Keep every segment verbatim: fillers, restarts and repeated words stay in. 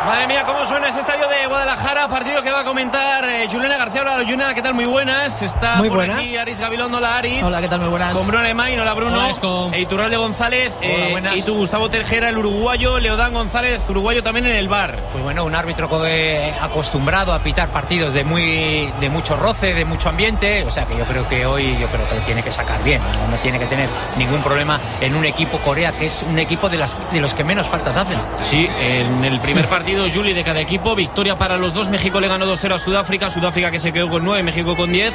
Madre mía, cómo suena ese estadio de Guadalajara, partido que va a comentar eh, Juliana García. Hola, Juliana, ¿qué tal? Muy buenas. Está muy por buenas. aquí Aris Gabilondo. Hola, Aris. Hola, ¿qué tal? Muy buenas. Con Bruno Alemán, hola, Bruno. Hola, Esco. E Iturralde González. Hola, eh, buenas. y tú, Gustavo Terjera, el uruguayo. Leodán González, uruguayo también en el bar. Pues bueno, un árbitro eh, acostumbrado a pitar partidos de muy de mucho roce, de mucho ambiente. O sea que yo creo que hoy yo creo que lo tiene que sacar bien. No, no tiene que tener ningún problema en un equipo Corea, que es un equipo de, las, de los que menos faltas hacen. Sí, en el primer partido, Juli, de cada equipo, victoria para los dos. México le ganó dos cero a Sudáfrica, Sudáfrica que se quedó con nueve, México con diez,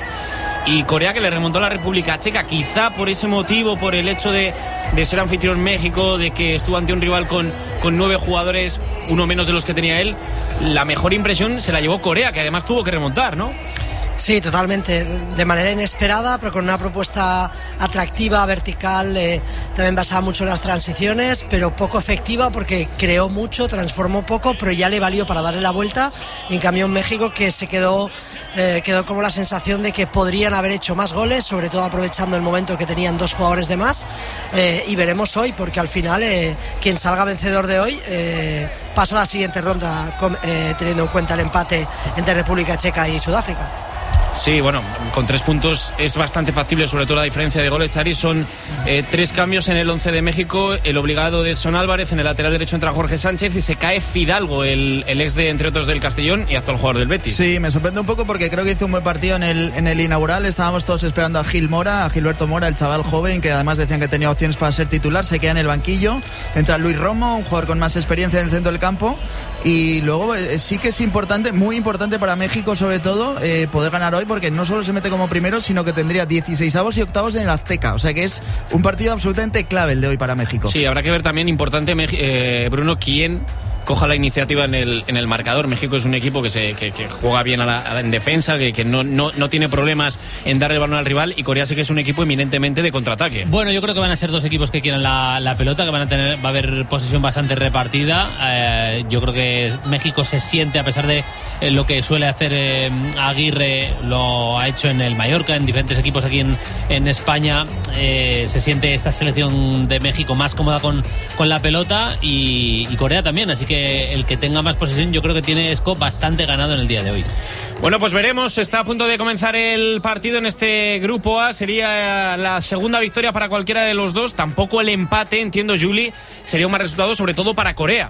y Corea que le remontó a la República Checa. Quizá por ese motivo, por el hecho de, de ser anfitrión México, de que estuvo ante un rival con, con nueve jugadores, uno menos de los que tenía él, la mejor impresión se la llevó Corea, que además tuvo que remontar, ¿no? Sí, totalmente, de manera inesperada, pero con una propuesta atractiva, vertical, eh, también basada mucho en las transiciones, pero poco efectiva porque creó mucho, transformó poco, pero ya le valió para darle la vuelta. En cambio en México, que se quedó, eh, quedó como la sensación de que podrían haber hecho más goles, sobre todo aprovechando el momento que tenían dos jugadores de más, eh, y veremos hoy, porque al final eh, quien salga vencedor de hoy eh, pasa a la siguiente ronda, con, eh, teniendo en cuenta el empate entre República Checa y Sudáfrica. Sí, bueno, con tres puntos es bastante factible, sobre todo la diferencia de goles. Ari, son eh, tres cambios en el once de México. El obligado de Edson Álvarez, en el lateral derecho entra Jorge Sánchez y se cae Fidalgo, el, el ex de, entre otros, del Castellón y actual jugador del Betis. Sí, me sorprende un poco porque creo que hizo un buen partido en el, en el inaugural. Estábamos todos esperando a Gil Mora, a Gilberto Mora, el chaval joven, que además decían que tenía opciones para ser titular. Se queda en el banquillo. Entra Luis Romo, un jugador con más experiencia en el centro del campo. Y luego eh, sí que es importante, muy importante para México sobre todo, eh, poder ganar hoy, porque no solo se mete como primero, sino que tendría dieciseisavos y octavos en el Azteca. O sea que es un partido absolutamente clave el de hoy para México. Sí, habrá que ver también, importante, eh, Bruno, quién coja la iniciativa en el, en el marcador. México es un equipo que se que, que juega bien a la, a la, en defensa, que, que no, no, no tiene problemas en dar el balón al rival, y Corea sí que es un equipo eminentemente de contraataque. Bueno, yo creo que van a ser dos equipos que quieran la, la pelota, que van a tener, va a haber posesión bastante repartida. Eh, yo creo que México se siente, a pesar de eh, lo que suele hacer eh, Aguirre, lo ha hecho en el Mallorca, en diferentes equipos aquí en, en España, eh, se siente esta selección de México más cómoda con, con la pelota, y, y Corea también, así que que el que tenga más posesión yo creo que tiene Esco bastante ganado en el día de hoy. Bueno, pues veremos, está a punto de comenzar el partido en este grupo A, sería la segunda victoria para cualquiera de los dos, tampoco el empate, entiendo, Juli, sería un mal resultado, sobre todo para Corea.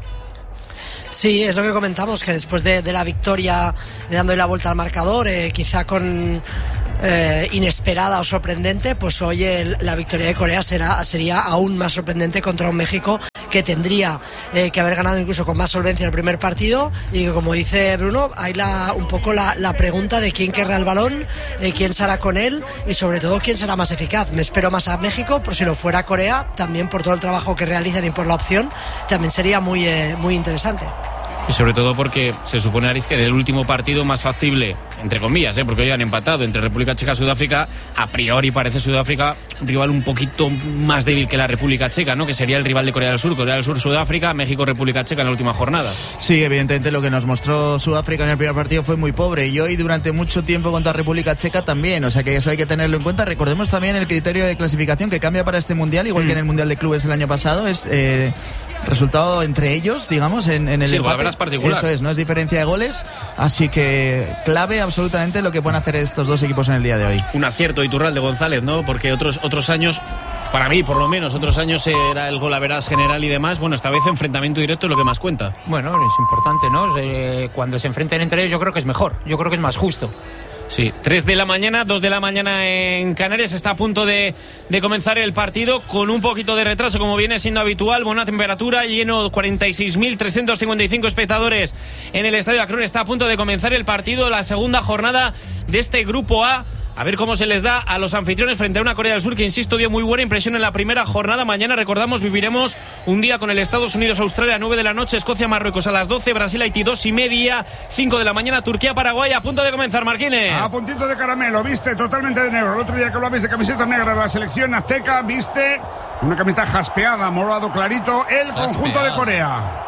Sí, es lo que comentamos, que después de, de la victoria, de dándole la vuelta al marcador, eh, quizá con eh, inesperada o sorprendente, pues hoy el, la victoria de Corea será, sería aún más sorprendente contra un México que tendría eh, que haber ganado incluso con más solvencia el primer partido, y que, como dice Bruno, hay la, un poco la, la pregunta de quién querrá el balón, eh, quién será con él y sobre todo quién será más eficaz. Me espero más a México, pero si lo fuera Corea, también por todo el trabajo que realizan y por la opción, también sería muy, eh, muy interesante. Y sobre todo porque se supone, Aris, que en el último partido más factible, entre comillas, ¿eh? porque hoy han empatado entre República Checa y Sudáfrica, a priori parece Sudáfrica un rival un poquito más débil que la República Checa, ¿no? Que sería el rival de Corea del Sur. Corea del Sur, Sudáfrica, México, República Checa en la última jornada. Sí, evidentemente lo que nos mostró Sudáfrica en el primer partido fue muy pobre, y hoy durante mucho tiempo contra República Checa también, o sea que eso hay que tenerlo en cuenta. Recordemos también el criterio de clasificación que cambia para este Mundial, igual mm. que en el Mundial de Clubes el año pasado, es eh, resultado entre ellos, digamos, en, en el sí, empate. Particular. Eso es, no es diferencia de goles, así que clave absolutamente lo que pueden hacer estos dos equipos en el día de hoy. Un acierto Iturralde González, ¿no? Porque otros otros años, para mí por lo menos, otros años era el gol a veras general y demás. Bueno, esta vez enfrentamiento directo es lo que más cuenta. Bueno, es importante, ¿no? Eh, cuando se enfrenten entre ellos yo creo que es mejor, yo creo que es más justo. Sí, tres de la mañana, dos de la mañana en Canarias. Está a punto de, de comenzar el partido con un poquito de retraso, como viene siendo habitual. Buena temperatura, lleno, cuarenta y seis mil trescientos cincuenta y cinco espectadores en el Estadio Akron. Está a punto de comenzar el partido, la segunda jornada de este Grupo A. A ver cómo se les da a los anfitriones frente a una Corea del Sur que, insisto, dio muy buena impresión en la primera jornada. Mañana, recordamos, viviremos un día con el Estados Unidos-Australia a nueve de la noche, Escocia-Marruecos a las doce, Brasil-Haití dos y media, cinco de la mañana, Turquía-Paraguay. A punto de comenzar, Marquines. A puntito de caramelo, viste totalmente de negro. El otro día que hablabais de camiseta negra de la selección azteca, viste una camiseta jaspeada, morado clarito, el jaspeada. Conjunto de Corea.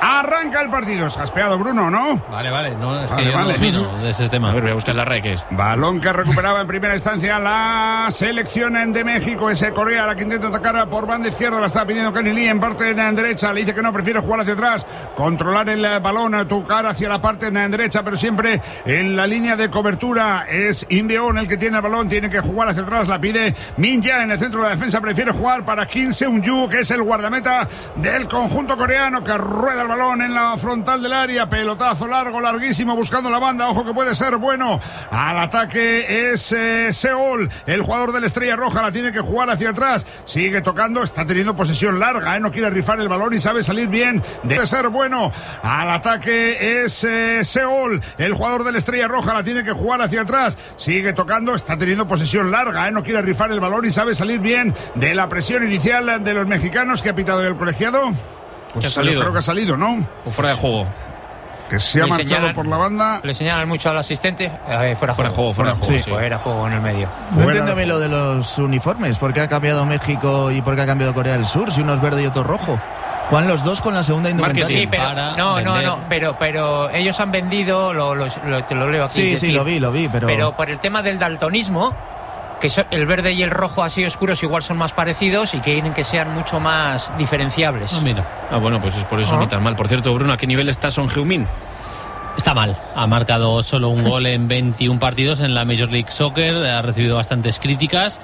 Arranca el partido. Es jaspeado Bruno, ¿no? Vale, vale. No, es Vale, que yo vale. no domino de ese tema. A ver, voy a buscar la R E que es. Balón que recuperaba en primera instancia la selección de México. Ese Corea, la que intenta atacar por banda izquierda. La está pidiendo Kenny Lee en parte de derecha. Le dice que no, prefiere jugar hacia atrás. Controlar el balón, tocar hacia la parte de derecha, pero siempre en la línea de cobertura. Es Inbeon el que tiene el balón. Tiene que jugar hacia atrás. La pide Min Ja en el centro de la defensa. Prefiere jugar para Kim Seung-yu, que es el guardameta del conjunto coreano, que rueda el balón en la frontal del área, pelotazo largo, larguísimo, buscando la banda, ojo que puede ser bueno. Al ataque es eh, Seol, el jugador de la Estrella Roja, la tiene que jugar hacia atrás, sigue tocando, está teniendo posesión larga, eh, no quiere rifar el balón y sabe salir bien, debe ser bueno. Al ataque es eh, Seol, el jugador de la Estrella Roja, la tiene que jugar hacia atrás, sigue tocando, está teniendo posesión larga, eh, no quiere rifar el balón y sabe salir bien de la presión inicial de los mexicanos. Que ha pitado el colegiado. Pues ha salido. Creo que ha salido, ¿no? O fuera de juego. Que se ha Le marchado señalan, por la banda. Le señalan mucho al asistente. Eh, fuera, Fuera de juego, fuera de juego. Sí, Sí. pues era juego en el medio. No Fuera entiendo a de mí lo de los uniformes. ¿Por qué ha cambiado México y por qué ha cambiado Corea del Sur? Si uno es verde y otro rojo. Juegan los dos con la segunda indumentaria. Sí, pero para no, no, vender. no, pero, pero ellos han vendido, lo, lo, lo- te lo leo aquí. Sí, es sí, decir, lo vi, lo vi, pero... Pero por el tema del daltonismo, que so- el verde y el rojo así oscuros igual son más parecidos y que quieren que sean mucho más diferenciables. Ah, mira. Ah, bueno, pues es por eso ni tan mal. Por cierto, Bruno, ¿a qué nivel está Son Heung-min? Está mal. Ha marcado solo un gol en veintiún partidos en la Major League Soccer. Ha recibido bastantes críticas.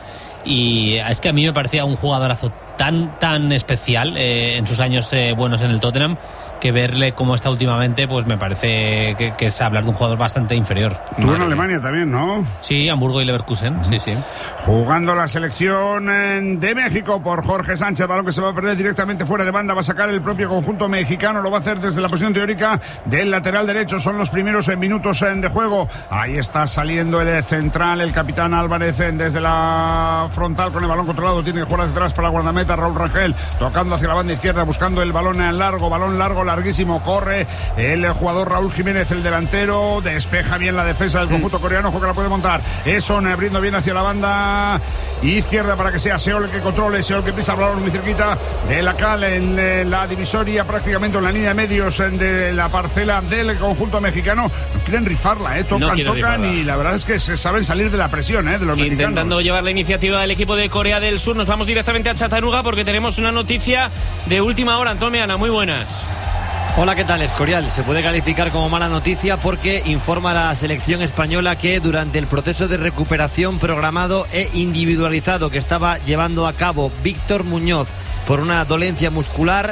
Y es que a mí me parecía un jugadorazo tan, tan especial eh, en sus años eh, buenos en el Tottenham, que verle cómo está últimamente, pues me parece que, que es hablar de un jugador bastante inferior. Tú en Madre Alemania también, ¿no? Sí, Hamburgo y Leverkusen, sí, sí. Jugando la selección eh, de México por Jorge Sánchez, balón que se va a perder directamente fuera de banda, va a sacar el propio conjunto mexicano, lo va a hacer desde la posición teórica del lateral derecho, son los primeros eh, minutos eh, de juego. Ahí está saliendo el central, el capitán Álvarez eh, desde la frontal con el balón controlado, tiene que jugar hacia atrás para la guardameta Raúl Rangel, tocando hacia la banda izquierda, buscando el balón en largo, balón largo, larguísimo, corre el jugador Raúl Jiménez, el delantero, despeja bien la defensa del conjunto coreano, ojo que la puede montar, Eson abriendo bien hacia la banda izquierda para que sea Seol el que controle, Seol que pisa el balón muy cerquita de la cal en eh, la divisoria, prácticamente en la línea de medios eh, de la parcela del conjunto mexicano. No quieren rifarla, eh, tocan, No quieren tocan rifarla. y la verdad es que se saben salir de la presión eh, de los Intentando mexicanos. llevar la iniciativa del equipo de Corea del Sur. Nos vamos directamente a Chattanooga porque tenemos una noticia de última hora. Antonio Ana, muy buenas. Hola, ¿qué tal? Escorial. Se puede calificar como mala noticia porque informa la selección española que durante el proceso de recuperación programado e individualizado que estaba llevando a cabo Víctor Muñoz por una dolencia muscular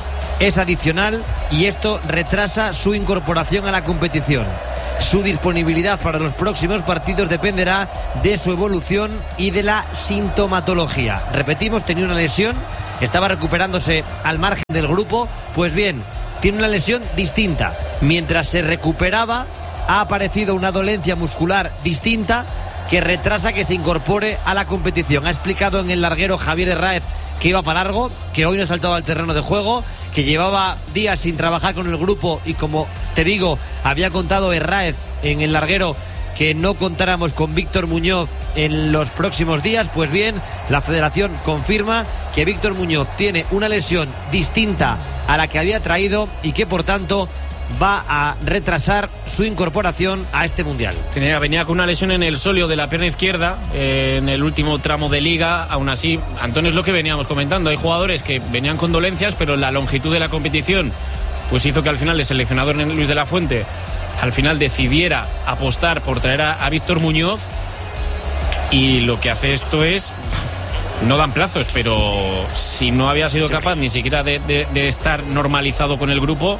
es adicional y esto retrasa su incorporación a la competición. Su disponibilidad para los próximos partidos dependerá de su evolución y de la sintomatología. Repetimos, tenía una lesión, estaba recuperándose al margen del grupo, pues bien, tiene una lesión distinta. Mientras se recuperaba, ha aparecido una dolencia muscular distinta que retrasa que se incorpore a la competición. Ha explicado en el larguero Javier Herráez que iba para largo, que hoy no saltaba al terreno de juego, que llevaba días sin trabajar con el grupo y, como te digo, había contado Herráez en el larguero que no contáramos con Víctor Muñoz en los próximos días. Pues bien, la federación confirma que Víctor Muñoz tiene una lesión distinta a la que había traído y que por tanto va a retrasar su incorporación a este mundial. Tenía, venía con una lesión en el sóleo de la pierna izquierda eh, en el último tramo de liga. Aún así, Antonio, es lo que veníamos comentando. Hay jugadores que venían con dolencias, pero la longitud de la competición pues hizo que al final el seleccionador Luis de la Fuente al final decidiera apostar por traer a, a Víctor Muñoz, y lo que hace esto es, no dan plazos, pero si no había sido capaz ni siquiera de, de, de estar normalizado con el grupo,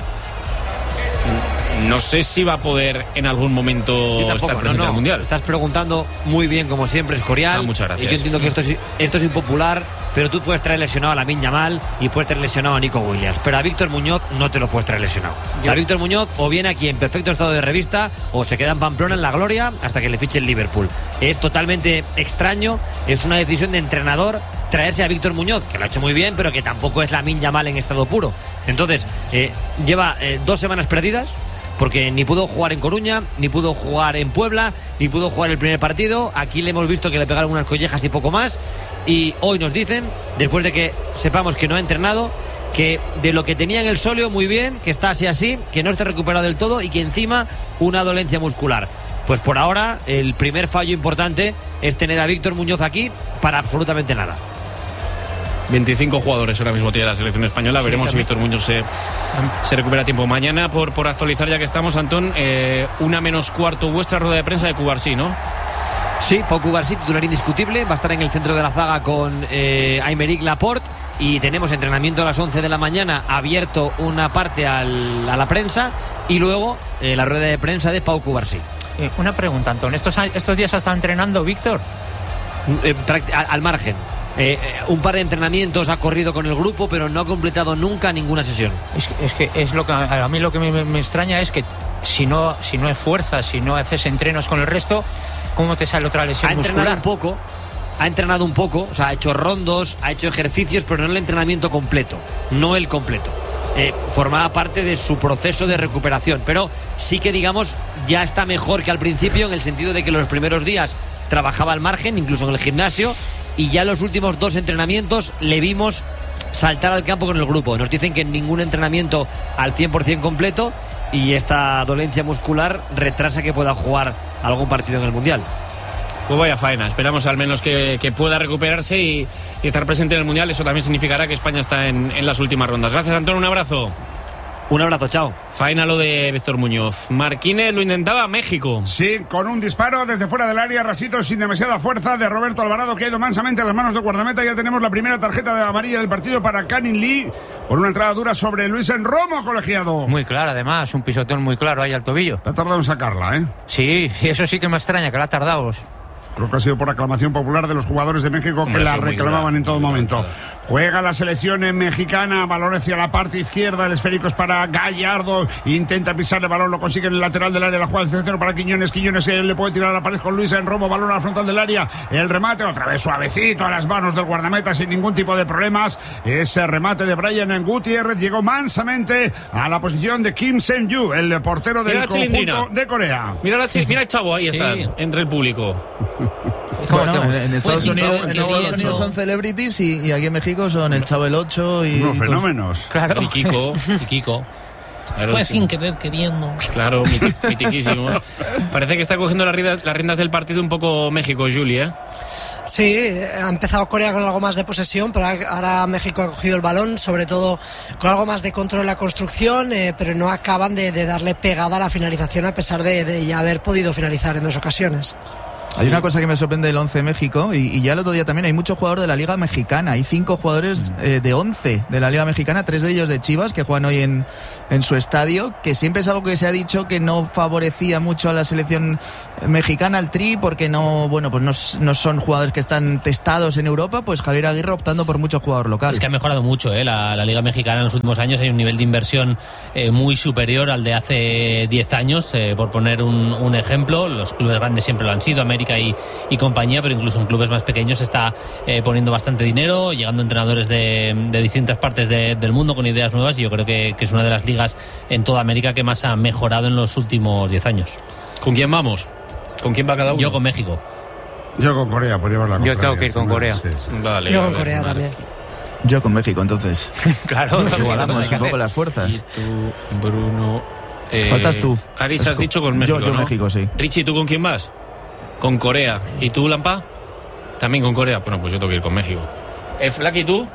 no sé si va a poder en algún momento Yo tampoco, estar presente no, no. en el Mundial. Estás preguntando muy bien, como siempre, Escorial. Ah, muchas gracias. Y yo entiendo que esto es, esto es impopular, pero tú puedes traer lesionado a Lamine Yamal y puedes traer lesionado a Nico Williams, pero a Víctor Muñoz no te lo puedes traer lesionado. O sea, Víctor Muñoz o viene aquí en perfecto estado de revista o se queda en Pamplona en la gloria hasta que le fiche el Liverpool. Es totalmente extraño, es una decisión de entrenador traerse a Víctor Muñoz, que lo ha hecho muy bien, pero que tampoco es Lamine Yamal en estado puro. Entonces, eh, lleva eh, dos semanas perdidas, porque ni pudo jugar en Coruña, ni pudo jugar en Puebla, ni pudo jugar el primer partido. Aquí le hemos visto que le pegaron unas collejas y poco más. Y hoy nos dicen, después de que sepamos que no ha entrenado, que de lo que tenía en el sóleo muy bien, que está así así, que no esté recuperado del todo y que encima una dolencia muscular. Pues por ahora el primer fallo importante es tener a Víctor Muñoz aquí para absolutamente nada. veinticinco jugadores ahora mismo tiene la selección española. Sí, veremos también si Víctor Muñoz se, se recupera a tiempo. Mañana, por, por actualizar ya que estamos, Antón, eh, una menos cuarto vuestra rueda de prensa de Cubarsí, ¿no? Sí, Pau Cubarsí, titular indiscutible, va a estar en el centro de la zaga con eh, Aymeric Laporte, y tenemos entrenamiento a las once de la mañana, abierto una parte al, a la prensa, y luego eh, la rueda de prensa de Pau Cubarsí. Eh, una pregunta, Antón, ¿estos, estos días ha estado entrenando Víctor? Eh, al, al margen. Eh, un par de entrenamientos ha corrido con el grupo, pero no ha completado nunca ninguna sesión. Es que es, que es lo que a mí lo que me, me extraña es que si no si no esfuerzas, si no haces entrenos con el resto, ¿cómo te sale otra lesión ha muscular? Entrenado un poco, ha entrenado un poco, o sea, ha hecho rondos, ha hecho ejercicios, pero no el entrenamiento completo, no el completo. Eh, formaba parte de su proceso de recuperación, pero sí que, digamos, ya está mejor que al principio, en el sentido de que los primeros días trabajaba al margen, incluso en el gimnasio, y ya los últimos dos entrenamientos le vimos saltar al campo con el grupo. Nos dicen que ningún entrenamiento al cien por ciento completo, y esta dolencia muscular retrasa que pueda jugar algún partido en el Mundial. Pues vaya faena, esperamos al menos que, que pueda recuperarse y, y estar presente en el Mundial. Eso también significará que España está en, en las últimas rondas. Gracias, Antón, un abrazo. Un abrazo, chao. Faena lo de Víctor Muñoz. Marquínez lo intentaba México. Sí, con un disparo desde fuera del área, rasito sin demasiada fuerza de Roberto Alvarado, que ha ido mansamente a las manos del guardameta. Ya tenemos la primera tarjeta de amarilla del partido para Canning Lee por una entrada dura sobre Luis Enromo, colegiado. Muy claro, además, un pisotón muy claro ahí al tobillo. Ha tardado en sacarla, ¿eh? Sí, eso sí que me extraña, que la ha tardado. Creo que ha sido por aclamación popular de los jugadores de México. Hombre, que la reclamaban grave, en todo momento. Grave. Juega la selección mexicana, balón hacia la parte izquierda, el esférico es para Gallardo, intenta pisar el balón, lo consigue en el lateral del área, la jugada del centro para Quiñones, Quiñones eh, le puede tirar a la pared con Luis Enromo, balón a la frontal del área, el remate otra vez suavecito a las manos del guardameta sin ningún tipo de problemas. Ese remate de Brian Gutiérrez llegó mansamente a la posición de Kim Sen-yu, el portero del conjunto de Corea. Mira, la, mira el chavo, ahí sí. Está, entre el público. Bueno, en, en Estados pues, Unidos, en Estados Unidos son celebrities y, y aquí en México son el Chavo el ocho y unos fenómenos. Claro. Y Kiko, y Kiko. Claro, fue sin querer queriendo. Claro, mitiquísimo. Parece que está cogiendo las riendas, las riendas del partido un poco México, Julie, ¿eh? Sí, ha empezado Corea con algo más de posesión, pero ahora México ha cogido el balón, sobre todo con algo más de control en la construcción, eh, pero no acaban de, de darle pegada a la finalización a pesar de, de ya haber podido finalizar en dos ocasiones. Hay una cosa que me sorprende del once de México, y, y ya el otro día también hay muchos jugadores de la Liga Mexicana. Hay cinco jugadores eh, de once de la Liga Mexicana, tres de ellos de Chivas, que juegan hoy en, en su estadio, que siempre es algo que se ha dicho que no favorecía mucho a la selección mexicana, al Tri, porque no, bueno, pues no, no son jugadores que están testados en Europa. Pues Javier Aguirre optando por mucho jugador local. Es que ha mejorado mucho ¿eh? la, la Liga Mexicana en los últimos años. Hay un nivel de inversión eh, muy superior al de hace diez años, eh, por poner un, un ejemplo. Los clubes grandes siempre lo han sido, América Y, y compañía, pero incluso en clubes más pequeños se está eh, poniendo bastante dinero, llegando entrenadores de, de distintas partes de, del mundo con ideas nuevas, y yo creo que, que es una de las ligas en toda América que más ha mejorado en los últimos diez años. ¿Con quién vamos? ¿Con quién va cada uno? Yo con México. Yo con Corea, por llevar la Yo tengo que ir con Corea. Sí, sí. Vale, Yo con ver, Corea vale. también. Yo con México, entonces. Claro, igualamos un poco las fuerzas. Y tú, Bruno. Eh, Faltas tú. Aris, has dicho con México. Yo, yo ¿no? México, sí. Richie, ¿tú con quién vas? Con Corea. ¿Y tú, Lampa? También con Corea. Bueno, pues yo tengo que ir con México. Eh, Flaky, ¿tú?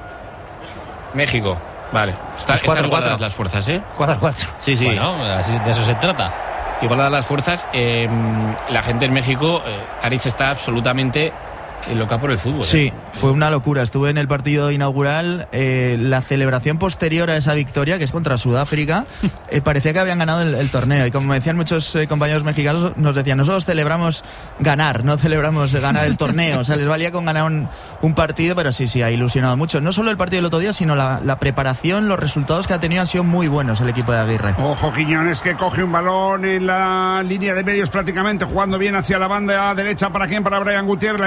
México. Vale. Está, pues cuatro, están igualadas cuatro. las fuerzas, ¿eh? cuatro cuatro. Sí, sí. Bueno, así, de eso se trata. Igualadas las fuerzas. Eh, la gente en México, eh, Aritz está absolutamente loca por el fútbol. Sí, ¿eh? fue una locura. Estuve en el partido inaugural, eh, la celebración posterior a esa victoria, que es contra Sudáfrica, eh, parecía que habían ganado el, el torneo, y como me decían muchos eh, compañeros mexicanos, nos decían, nosotros celebramos ganar, no celebramos ganar el torneo. O sea, les valía con ganar un, un partido, pero sí, sí, ha ilusionado mucho. No solo el partido del otro día, sino la, la preparación, los resultados que ha tenido han sido muy buenos el equipo de Aguirre. Ojo, Quiñones, que coge un balón en la línea de medios prácticamente, jugando bien hacia la banda derecha. ¿Para quién? Para Brian Gutiérrez, la intenta poner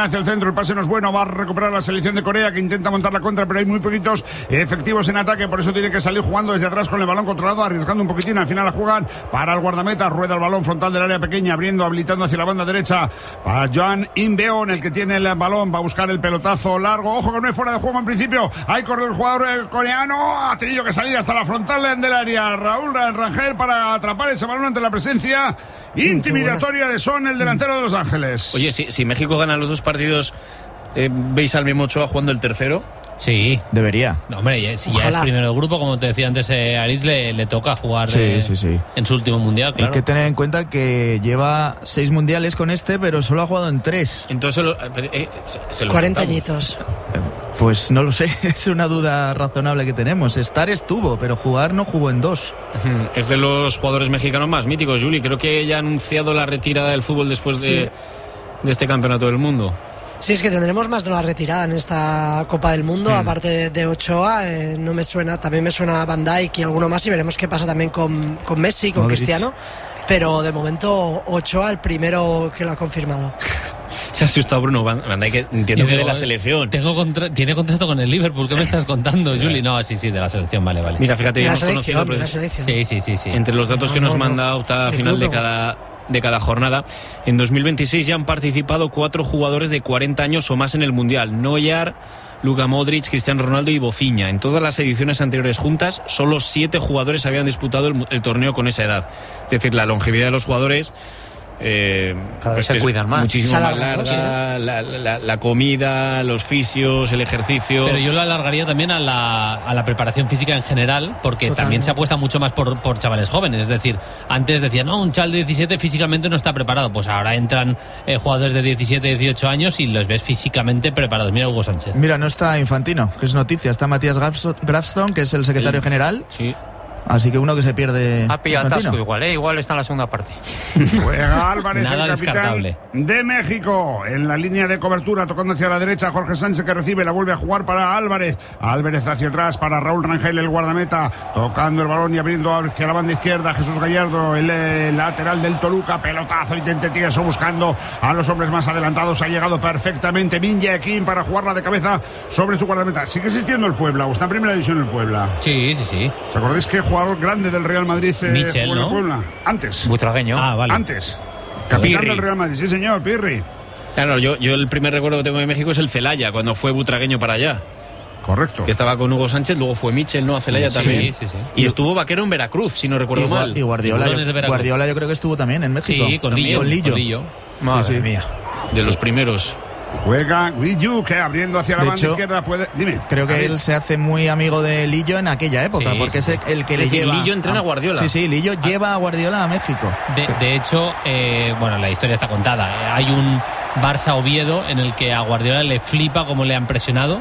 hacia el centro, el pase no es bueno, va a recuperar la selección de Corea que intenta montar la contra, pero hay muy poquitos efectivos en ataque, por eso tiene que salir jugando desde atrás con el balón controlado, arriesgando un poquitín, al final la juegan para el guardameta, rueda el balón frontal del área pequeña, abriendo, habilitando hacia la banda derecha para Joan Inbeon, el que tiene el balón, va a buscar el pelotazo largo, ojo que no es fuera de juego en principio, ahí corre el jugador coreano, ha tenido que salir hasta la frontal del área, Raúl Rangel para atrapar ese balón ante la presencia intimidatoria de Son, el delantero de Los Ángeles. Oye, si, si México gana los dos partidos, eh, ¿veis al mismo Ochoa jugando el tercero? Sí, debería. No, hombre, si Ojalá. ya es primero del grupo, como te decía antes, eh, Aritz le, le toca jugar Sí, eh, sí, sí. en su último mundial, claro. Hay que tener en cuenta que lleva seis mundiales con este, pero solo ha jugado en tres. Entonces, lo, eh, se, se lo cuarenta contamos. añitos. Pues no lo sé, es una duda razonable que tenemos. Estar estuvo, pero jugar no jugó en dos. Es de los jugadores mexicanos más míticos, Juli. Creo que ya ha anunciado la retirada del fútbol después de, Sí. de este campeonato del mundo. Sí, es que tendremos más de una retirada en esta Copa del Mundo, Mm. aparte de, de Ochoa, eh, no me suena, también me suena Van Dijk y alguno más, y veremos qué pasa también con, con Messi, con Modric. Cristiano, pero de momento Ochoa el primero que lo ha confirmado. Se ha asustado Bruno Van, Van Dijk, entiendo Y que de digo, la selección. Tengo contra- tiene contrato con el Liverpool, ¿qué me estás contando, Juli? No, sí, sí, de la selección, vale, vale. Mira, fíjate, De ya la hemos selección, conocido de la pues, selección. Sí, sí, sí, sí. entre los datos que No, nos no, manda no. Opta a De final de club, no. cada, de cada jornada. En dos mil veintiséis ya han participado cuatro jugadores de cuarenta años o más en el Mundial. Neuer, Luka Modric, Cristiano Ronaldo y Bofiña. En todas las ediciones anteriores juntas, solo siete jugadores habían disputado el, el torneo con esa edad. Es decir, la longevidad de los jugadores... Eh, Cada vez se es cuidan más. muchísimo Se más alarga, larga, la, la- la comida, los fisios, el ejercicio. Pero yo lo alargaría también a la, a la preparación física en general, porque Totalmente. también se apuesta mucho más por, por chavales jóvenes. Es decir, antes decían, no, un chaval de diecisiete físicamente no está preparado. Pues ahora entran eh, jugadores de diecisiete, dieciocho años y los ves físicamente preparados. Mira Hugo Sánchez. Mira, no está Infantino, que es noticia. Está Matías Grafso- Grafstone, que es el secretario El- general. Sí. Así que uno que se pierde. Ha pillado Infantino. atasco igual, ¿eh? Igual está en la segunda parte. Juega Álvarez, Nada el capitán descartable. de México, en la línea de cobertura, tocando hacia la derecha, Jorge Sánchez que recibe, la vuelve a jugar para Álvarez, Álvarez hacia atrás para Raúl Rangel, el guardameta, tocando el balón y abriendo hacia la banda izquierda, Jesús Gallardo, el, eh, lateral del Toluca, pelotazo, intente tieso buscando a los hombres más adelantados, ha llegado perfectamente Minja Kim para jugarla de cabeza sobre su guardameta. Sigue existiendo el Puebla, o está en primera división el Puebla. Sí, sí, sí. ¿Os acordáis qué jugador grande del Real Madrid eh, Michel, jugó en el ¿no? Puebla? Antes. Butragueño. Ah, vale. Antes. Capitán Pirri. del Real Madrid, sí señor, Pirri. Claro, yo, yo el primer recuerdo que tengo de México es el Celaya, cuando fue butragueño para allá. Correcto. Que estaba con Hugo Sánchez, luego fue Michel, ¿no? A Celaya Sí, también. sí, sí. Y estuvo Vaquero en Veracruz, si no recuerdo Y, Gua- mal. y Guardiola, Tiburones de yo, Veracruz. Guardiola yo creo que estuvo también en México. Sí, con También, Lillo. con Lillo. Con Lillo. Madre Sí, sí. mía. De los primeros. Juega Guiyu, que abriendo hacia la De banda hecho, izquierda puede. Dime. Creo que David. él se hace muy amigo de Lillo en aquella época, Sí, porque sí, es el que le Es decir, lleva. Lillo entrena a Guardiola. Sí, sí, Lillo lleva a Guardiola a México. De, de hecho, eh, bueno, la historia está contada. Eh, Hay un Barça-Oviedo en el que a Guardiola le flipa cómo le han presionado.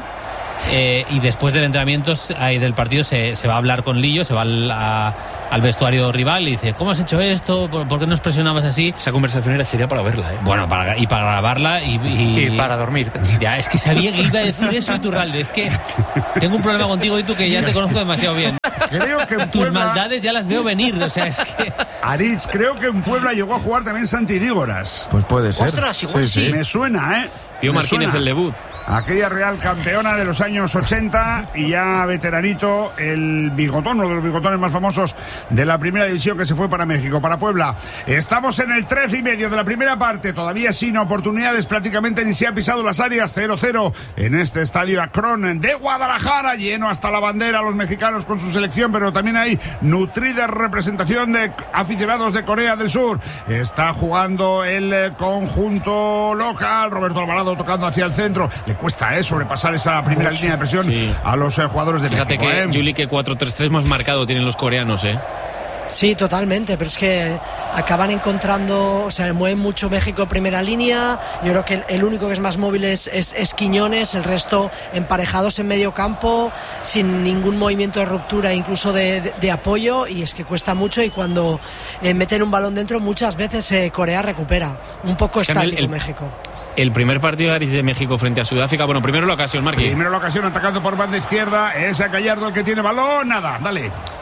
Eh, y después del entrenamiento ahí del partido se, se va a hablar con Lillo, se va al, a- al vestuario rival y dice, ¿cómo has hecho esto? ¿Por, por qué nos presionabas así? Esa conversación era seria para verla, ¿eh? Bueno, para, y para grabarla y, y- Y para dormir. Ya, es que sabía que iba a decir eso, Iturralde. Es que tengo un problema contigo y tú que ya te conozco demasiado bien. Creo que en Tus Puebla. maldades ya las veo venir, o sea, es que... Aritz, creo que en Puebla llegó a jugar también Santi Dígoras. Pues puede ser. Ostras, igual sí. Me suena, ¿eh? Pío Me Martínez suena. el debut. Aquella Real campeona de los años ochenta y ya veteranito, el bigotón, uno de los bigotones más famosos de la primera división que se fue para México, para Puebla. Estamos en el trece y medio de la primera parte, todavía sin oportunidades, prácticamente ni se ha pisado las áreas, cero cero en este estadio Akron de Guadalajara, lleno hasta la bandera los mexicanos con su selección, pero también hay nutrida representación de aficionados de Corea del Sur. Está jugando el eh, conjunto local, Roberto Alvarado tocando hacia el centro. Le cuesta, ¿eh? Sobrepasar esa primera línea de presión Sí. a los eh, jugadores de Fíjate México, que, ¿eh? Juli, que cuatro tres tres más marcado tienen los coreanos, ¿eh? Sí, totalmente, pero es que acaban encontrando, o sea, mueven mucho México en primera línea. Yo creo que el, el único que es más móvil es, es, es Quiñones, el resto emparejados en medio campo, sin ningún movimiento de ruptura, incluso de, de, de apoyo, y es que cuesta mucho. Y cuando eh, meten un balón dentro, muchas veces eh, Corea recupera. Un poco Es que a mí el- estático el- México. El primer partido de Aritz de México frente a Sudáfrica. Bueno, primero la ocasión, Marqui. Primero la ocasión atacando por banda izquierda, es a Gallardo el que tiene balón, nada, dale.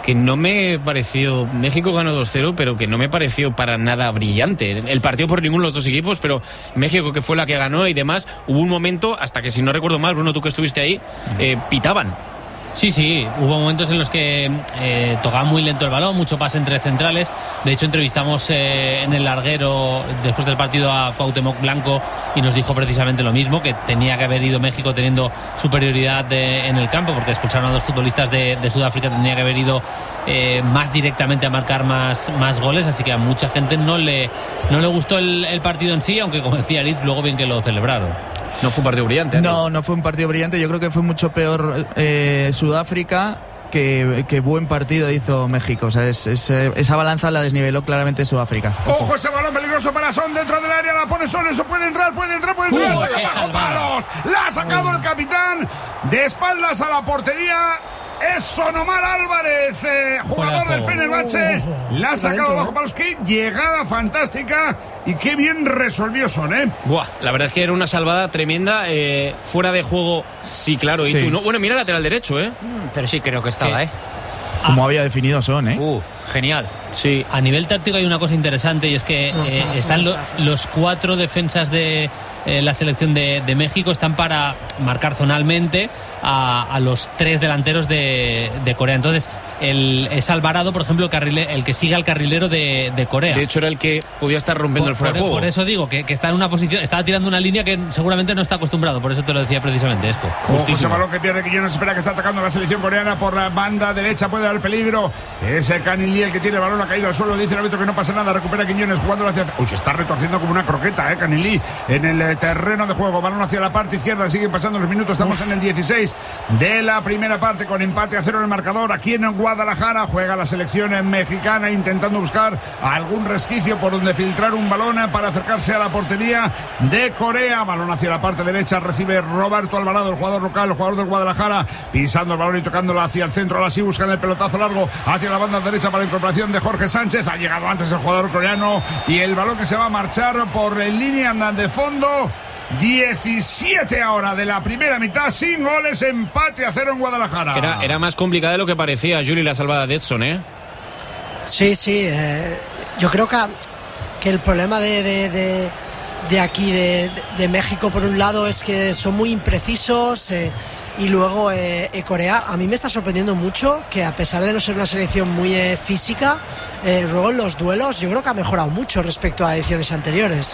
que no me pareció, México ganó dos cero, pero que no me pareció para nada brillante el partido por ninguno de los dos equipos, pero México, que fue la que ganó y demás, hubo un momento, hasta que si no recuerdo mal, Bruno, tú que estuviste ahí, eh, pitaban. Sí, sí, hubo momentos en los que eh, tocaba muy lento el balón, mucho pase entre centrales. De hecho, entrevistamos eh, en el larguero después del partido a Cuauhtémoc Blanco y nos dijo precisamente lo mismo, que tenía que haber ido México teniendo superioridad de, en el campo, porque expulsaron a dos futbolistas de, de Sudáfrica, tenía que haber ido eh, más directamente a marcar más, más goles, así que a mucha gente no le, no le gustó el, el partido en sí, aunque como decía Aritz, luego bien que lo celebraron. No fue un partido brillante, ¿eh? No, no fue un partido brillante. Yo creo que fue mucho peor eh, Sudáfrica que, que buen partido hizo México. O sea, es, es, esa balanza la desniveló claramente Sudáfrica. Ojo, Ojo ese balón peligroso para Son dentro del área. La pone Son, eso puede entrar, puede entrar, puede entrar. Uh, Saca bajo palos. La ha sacado uh. el capitán de espaldas a la portería. Es Sonomar Álvarez, eh, jugador del Fenerbahce. Uh, la ha sacado bajo palos. Qué llegada fantástica y qué bien resolvió Son, ¿eh? Buah, la verdad es que era una salvada tremenda. Eh, fuera de juego, sí, claro. Sí. Y tú, no, bueno, mira lateral derecho, ¿eh? Pero sí, creo que estaba, Sí. ¿eh? Como ah. había definido Son, ¿eh? Uh, genial. Sí, a nivel táctico hay una cosa interesante y es que No está, eh, están no lo, está. los cuatro defensas de eh, la selección de, de México están para marcar zonalmente a, a los tres delanteros de, de Corea. Entonces, el, es Alvarado, por ejemplo, el, carrile, el que sigue al carrilero de, de Corea. De hecho, era el que podía estar rompiendo por, el fuera de por, juego. por eso digo que, que está en una posición, estaba tirando una línea que seguramente no está acostumbrado. Por eso te lo decía precisamente, Esco. Ojo, ese balón que pierde Quiñones, espera que está atacando la selección coreana por la banda derecha, puede dar peligro. Ese Canin Lee, el que tiene el balón, ha caído al suelo, dice el árbitro que no pasa nada, recupera Quiñones jugando hacia... Uy, se está retorciendo como una croqueta, eh, Canin Lee, en el eh, terreno de juego, balón hacia la parte izquierda, siguen pasando los minutos, estamos Uf. en el dieciséis de la primera parte, con empate a cero en el marcador, aquí en Guadalajara, juega la selección mexicana intentando buscar algún resquicio por donde filtrar un balón para acercarse a la portería de Corea, balón hacia la parte derecha, recibe Roberto Alvarado, el jugador local, el jugador del Guadalajara, pisando el balón y tocándolo hacia el centro, ahora sí buscan el pelotazo largo hacia la banda derecha para la incorporación de Jorge Sánchez, ha llegado antes el jugador coreano y el balón que se va a marchar por línea de fondo. diecisiete ahora de la primera mitad, sin goles, empate a cero en Guadalajara. Era, era más complicada de lo que parecía, Juli, la salvada de Edson, ¿eh? Sí, sí, eh, yo creo que, que el problema de, de, de, de aquí, de, de México, por un lado, es que son muy imprecisos eh, y luego eh, eh, Corea, a mí me está sorprendiendo mucho que a pesar de no ser una selección muy eh, física, eh, luego en los duelos yo creo que ha mejorado mucho respecto a ediciones anteriores.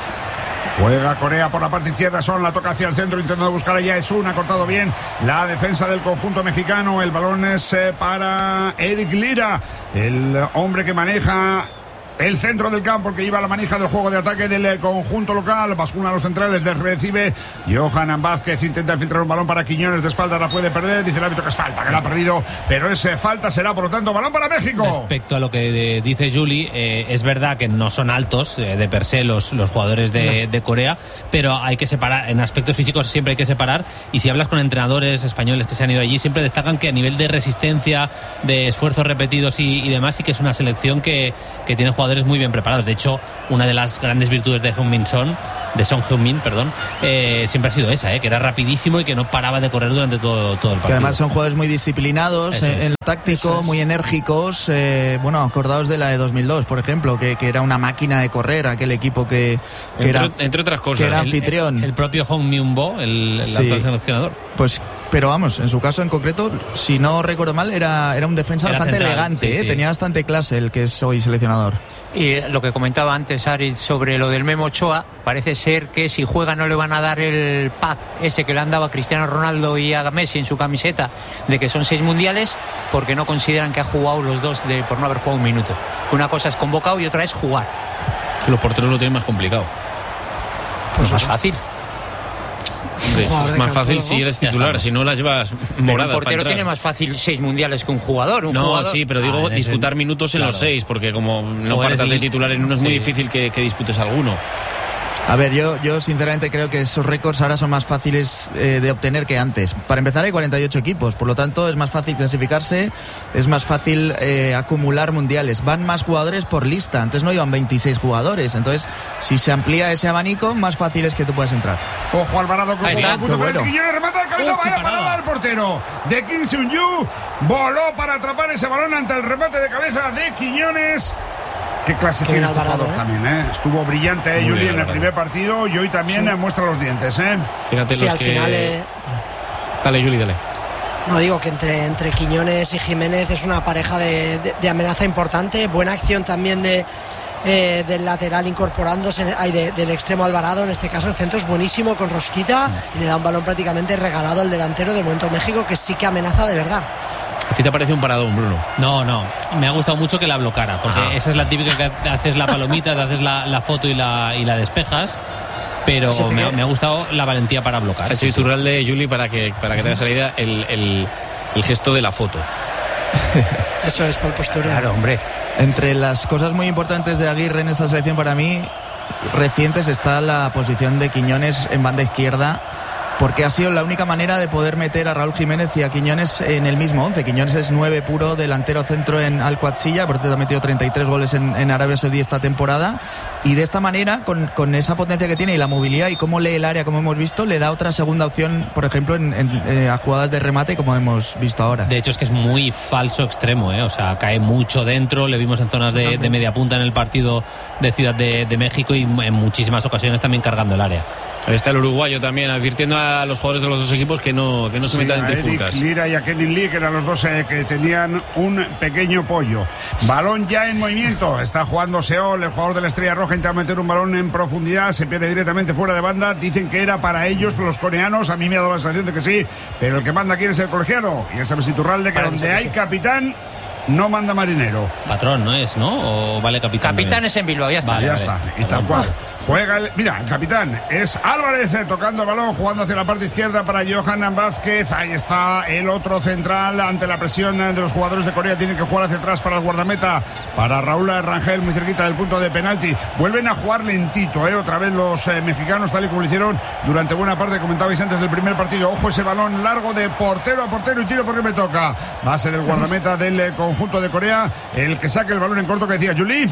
Juega Corea por la parte izquierda, Son la toca hacia el centro intentando buscar allá Esun, ha cortado bien la defensa del conjunto mexicano, el balón es eh, para Eric Lira, el hombre que maneja el centro del campo, que lleva la manija del juego de ataque del conjunto local, bascula a los centrales, de recibe Johan Vázquez, intenta filtrar un balón para Quiñones, de espalda la puede perder, dice el árbitro que es falta, que la ha perdido, pero ese falta será por lo tanto balón para México. Respecto a lo que de, dice Juli, eh, es verdad que no son altos eh, de per se los, los jugadores de, de Corea, pero hay que separar, en aspectos físicos siempre hay que separar, y si hablas con entrenadores españoles que se han ido allí, siempre destacan que a nivel de resistencia, de esfuerzos repetidos y, y demás, sí que es una selección que, que tiene jugadores muy bien preparados. De hecho, una de las grandes virtudes de Heung-min Son, de Son Heung-min, perdón, eh, siempre ha sido esa, eh, que era rapidísimo y que no paraba de correr durante todo, todo el partido. Que además son jugadores muy disciplinados Eso en, es. en lo táctico, es. muy enérgicos, eh, bueno, acordados de la de dos mil dos, por ejemplo, que, que era una máquina de correr, aquel equipo que, que entre, era entre otras cosas, que era el- anfitrión. El, el propio Hong Myung-bo, el, el Sí. actual seleccionador. Pues, pero vamos, en su caso en concreto, si no recuerdo mal, era, era un defensa Era bastante central, elegante, sí, eh, sí. tenía bastante clase el que es hoy seleccionador. Y lo que comentaba antes Aritz sobre lo del Memo Ochoa, parece ser que si juega no le van a dar el pack ese que le han dado a Cristiano Ronaldo y a Messi en su camiseta de que son seis mundiales, porque no consideran que ha jugado los dos de, por no haber jugado un minuto. Una cosa es convocado y otra es jugar. Los porteros lo tienen más complicado. Pues más fácil. Hombre, Jugador es de más campo, fácil ¿no? si eres Ya titular, estamos. si no las llevas Pero moradas. un portero para entrar. tiene más fácil seis mundiales que un jugador. Un No, jugador... sí, pero digo Ah, en ese- disputar minutos en claro. los seis, porque como no O eres partas de el- titular en uno es muy sí. difícil que, que disputes alguno. A ver, yo, yo sinceramente creo que esos récords ahora son más fáciles eh, de obtener que antes. Para empezar hay cuarenta y ocho equipos, por lo tanto es más fácil clasificarse, es más fácil eh, acumular mundiales. Van más jugadores por lista, antes no iban veintiséis jugadores, entonces si se amplía ese abanico, más fácil es que tú puedas entrar. Ojo Alvarado con está, el punto bueno. el Quiñones, remata de cabeza, Oh, qué vaya parada. parada del portero de Kim Seung-yu, voló para atrapar ese balón ante el remate de cabeza de Quiñones. Qué clase Qué tiene bien este Alvarado, jugador ¿eh? también, ¿eh? Estuvo brillante, eh, Muy Juli, bien, en el Alvarado. primer partido y hoy también Sí. eh, muestra los dientes, ¿eh? Fíjate Sí, los al que... final... Eh, Dale, Juli, dale. No, digo que entre, entre Quiñones y Jiménez es una pareja de, de, de amenaza importante. Buena acción también de, eh, del lateral incorporándose, ay, de, del extremo Alvarado. En este caso el centro es buenísimo con Rosquita y le da un balón prácticamente regalado al delantero de momento México, que sí que amenaza de verdad. ¿A ti te parece un paradón, Bruno? No, no, me ha gustado mucho que la blocara, porque Ajá. esa es la típica que haces la palomita, te haces la, la foto y la, y la despejas, pero Se te me, queda- me ha gustado la valentía para blocar. Ha hecho Sí, sí. Iturralde, Juli, para que, para que te hagas la idea, el, el, el gesto de la foto. Eso es por el postureo. Claro, hombre. Entre las cosas muy importantes de Aguirre en esta selección para mí recientes está la posición de Quiñones en banda izquierda, porque ha sido la única manera de poder meter a Raúl Jiménez y a Quiñones en el mismo once. Quiñones es nueve puro, delantero centro en Al-Qadsiya, por cierto ha metido treinta y tres goles en, en Arabia Saudí esta temporada, y de esta manera, con, con esa potencia que tiene y la movilidad y cómo lee el área, como hemos visto, le da otra segunda opción, por ejemplo, en, en, eh, a jugadas de remate, como hemos visto ahora. De hecho es que es muy falso extremo, ¿eh? O sea, cae mucho dentro, le vimos en zonas de, de media punta en el partido de Ciudad de, de México y en muchísimas ocasiones también cargando el área. Ahí está el uruguayo también, advirtiendo a los jugadores de los dos equipos que no, que no se Sí, metan a en Eric trifulcas. Lira y a Kenin Lee, que eran los dos eh, que tenían un pequeño pollo. Balón ya en movimiento. Está jugando Seol, el jugador de la Estrella Roja, intenta meter un balón en profundidad. Se pierde directamente fuera de banda. Dicen que era para ellos, los coreanos. A mí me ha dado la sensación de que sí. Pero el que manda aquí es el colegiado. Y ya sabes, Iturralde, que Para donde nosotros, hay sí. capitán, no manda marinero. Patrón, ¿no es, no? ¿O vale capitán? Capitán también? es en Bilbao, ya está. Vale, ya vale. está, y tal cual. Juega el, mira, el capitán es Álvarez eh, tocando el balón, jugando hacia la parte izquierda para Johan Vázquez. Ahí está el otro central ante la presión eh, de los jugadores de Corea. Tienen que jugar hacia atrás para el guardameta, para Raúl Rangel, muy cerquita del punto de penalti. Vuelven a jugar lentito, eh, otra vez los eh, mexicanos, tal y como lo hicieron durante buena parte, comentabais antes del primer partido. Ojo ese balón largo de portero a portero y tiro porque me toca. Va a ser el guardameta del eh, conjunto de Corea el que saque el balón en corto, que decía Juli.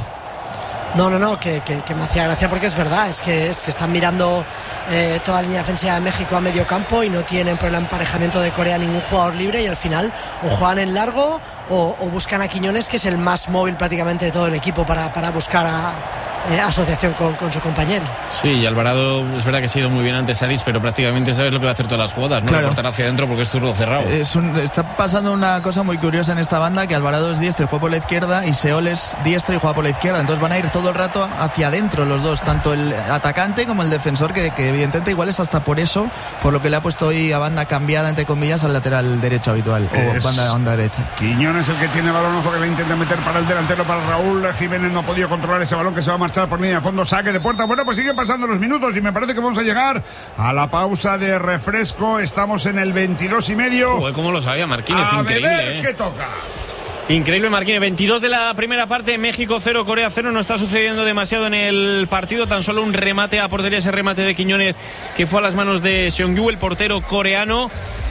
No, no, no, que, que, que me hacía gracia porque es verdad, es que, es que están mirando eh, toda la línea defensiva de México a medio campo y no tienen por el emparejamiento de Corea ningún jugador libre, y al final o juegan en largo o, o buscan a Quiñones, que es el más móvil prácticamente de todo el equipo, para, para buscar a, eh, asociación con, con su compañero. Sí, y Alvarado es verdad que ha sido muy bien antes Aris, pero prácticamente sabes lo que va a hacer todas las jugadas, ¿no? Claro. Cortar hacia adentro porque es zurdo cerrado. Es un- está pasando una cosa muy curiosa en esta banda, que Alvarado es diestro y juega por la izquierda, y Seol es diestro y juega por la izquierda, entonces van a ir todo el rato hacia adentro los dos, tanto el atacante como el defensor, que, que evidentemente igual es hasta por eso, por lo que le ha puesto hoy a banda cambiada, entre comillas, al lateral derecho habitual, Es- o banda, banda derecha. Quiñones el que tiene balón, ojo que le intenta meter para el delantero, para Raúl Jiménez. No ha podido controlar ese balón que se va a marchar por línea de fondo, saque de puerta. Bueno, pues siguen pasando los minutos y me parece que vamos a llegar a la pausa de refresco. Estamos en el veintidós y medio. Joder, cómo lo sabía Marquínez, A increíble, beber ¿eh? que toca. Increíble, Marquínez. veintidós de la primera parte, México cero, Corea cero. No está sucediendo demasiado en el partido. Tan solo un remate a portería, ese remate de Quiñones que fue a las manos de Seong-yu, el portero coreano.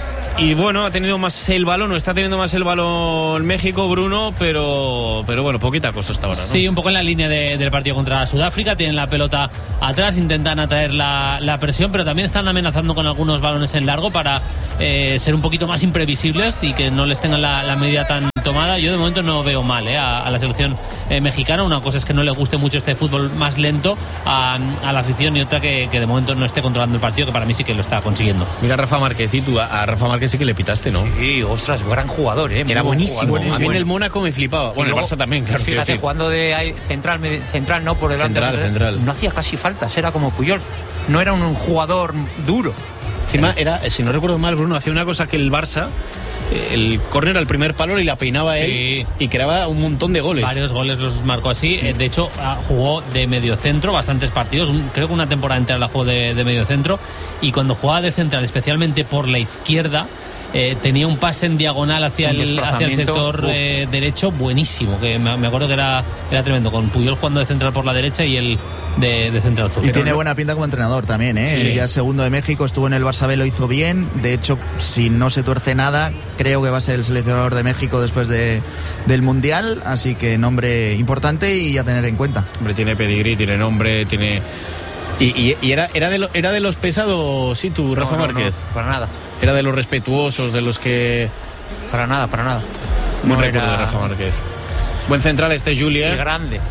Y bueno, ha tenido más el balón, o está teniendo más el balón México, Bruno, pero pero bueno, poquita cosa hasta ahora, ¿no? Sí, un poco en la línea de- del partido contra Sudáfrica. Tienen la pelota atrás, intentan atraer la, la presión, pero también están amenazando con algunos balones en largo para eh, ser un poquito más imprevisibles y que no les tengan la, la medida tan tomada. Yo de momento no veo mal eh, a, a la selección eh, mexicana. Una cosa es que no le guste mucho este fútbol más lento a, a la afición, y otra que, que de momento no esté controlando el partido, que para mí sí que lo está consiguiendo. Mira a Rafa Márquez, y tú a, a Rafa Márquez sí que le pitaste, ¿no? Sí, ostras, gran jugador, ¿eh? Muy Era buen buenísimo. jugador, muy A mí en bueno. el Mónaco me flipaba. Bueno, Y el luego, Barça también, claro. quiero Fíjate, decir. jugando de ahí, central, medi- central, no por delante. Central, no, central. No hacía casi faltas, era como Puyol. No era un, un jugador duro. Encima era, si no recuerdo mal, Bruno, hacía una cosa que el Barça, eh, el córner al primer palo y la peinaba Sí. él y creaba un montón de goles. Varios goles los marcó así. Eh, De hecho, ah, jugó de mediocentro bastantes partidos. Un- creo que una temporada entera la jugó de, de mediocentro. Y cuando jugaba de central, especialmente por la izquierda, eh, tenía un pase en diagonal hacia, el, hacia el sector eh, derecho buenísimo, que me, me acuerdo que era, era tremendo, con Puyol jugando de central por la derecha y él de, de central zurdo. Y tiene buena pinta como entrenador también, ¿eh? Sí. Ya segundo de México, estuvo en el Barça B, lo hizo bien. De hecho, si no se tuerce nada, creo que va a ser el seleccionador de México después de, del Mundial, así que nombre importante y a tener en cuenta. Hombre, tiene pedigrí, tiene nombre, tiene... Y, y, y era, era, de lo, era de los pesados, sí, tú, Rafa no, no, Márquez. No, para nada. Era de los respetuosos, de los que... Para nada, para nada. Buen no recuerdo era... de Rafa Márquez. Buen central este Julia. Y grande.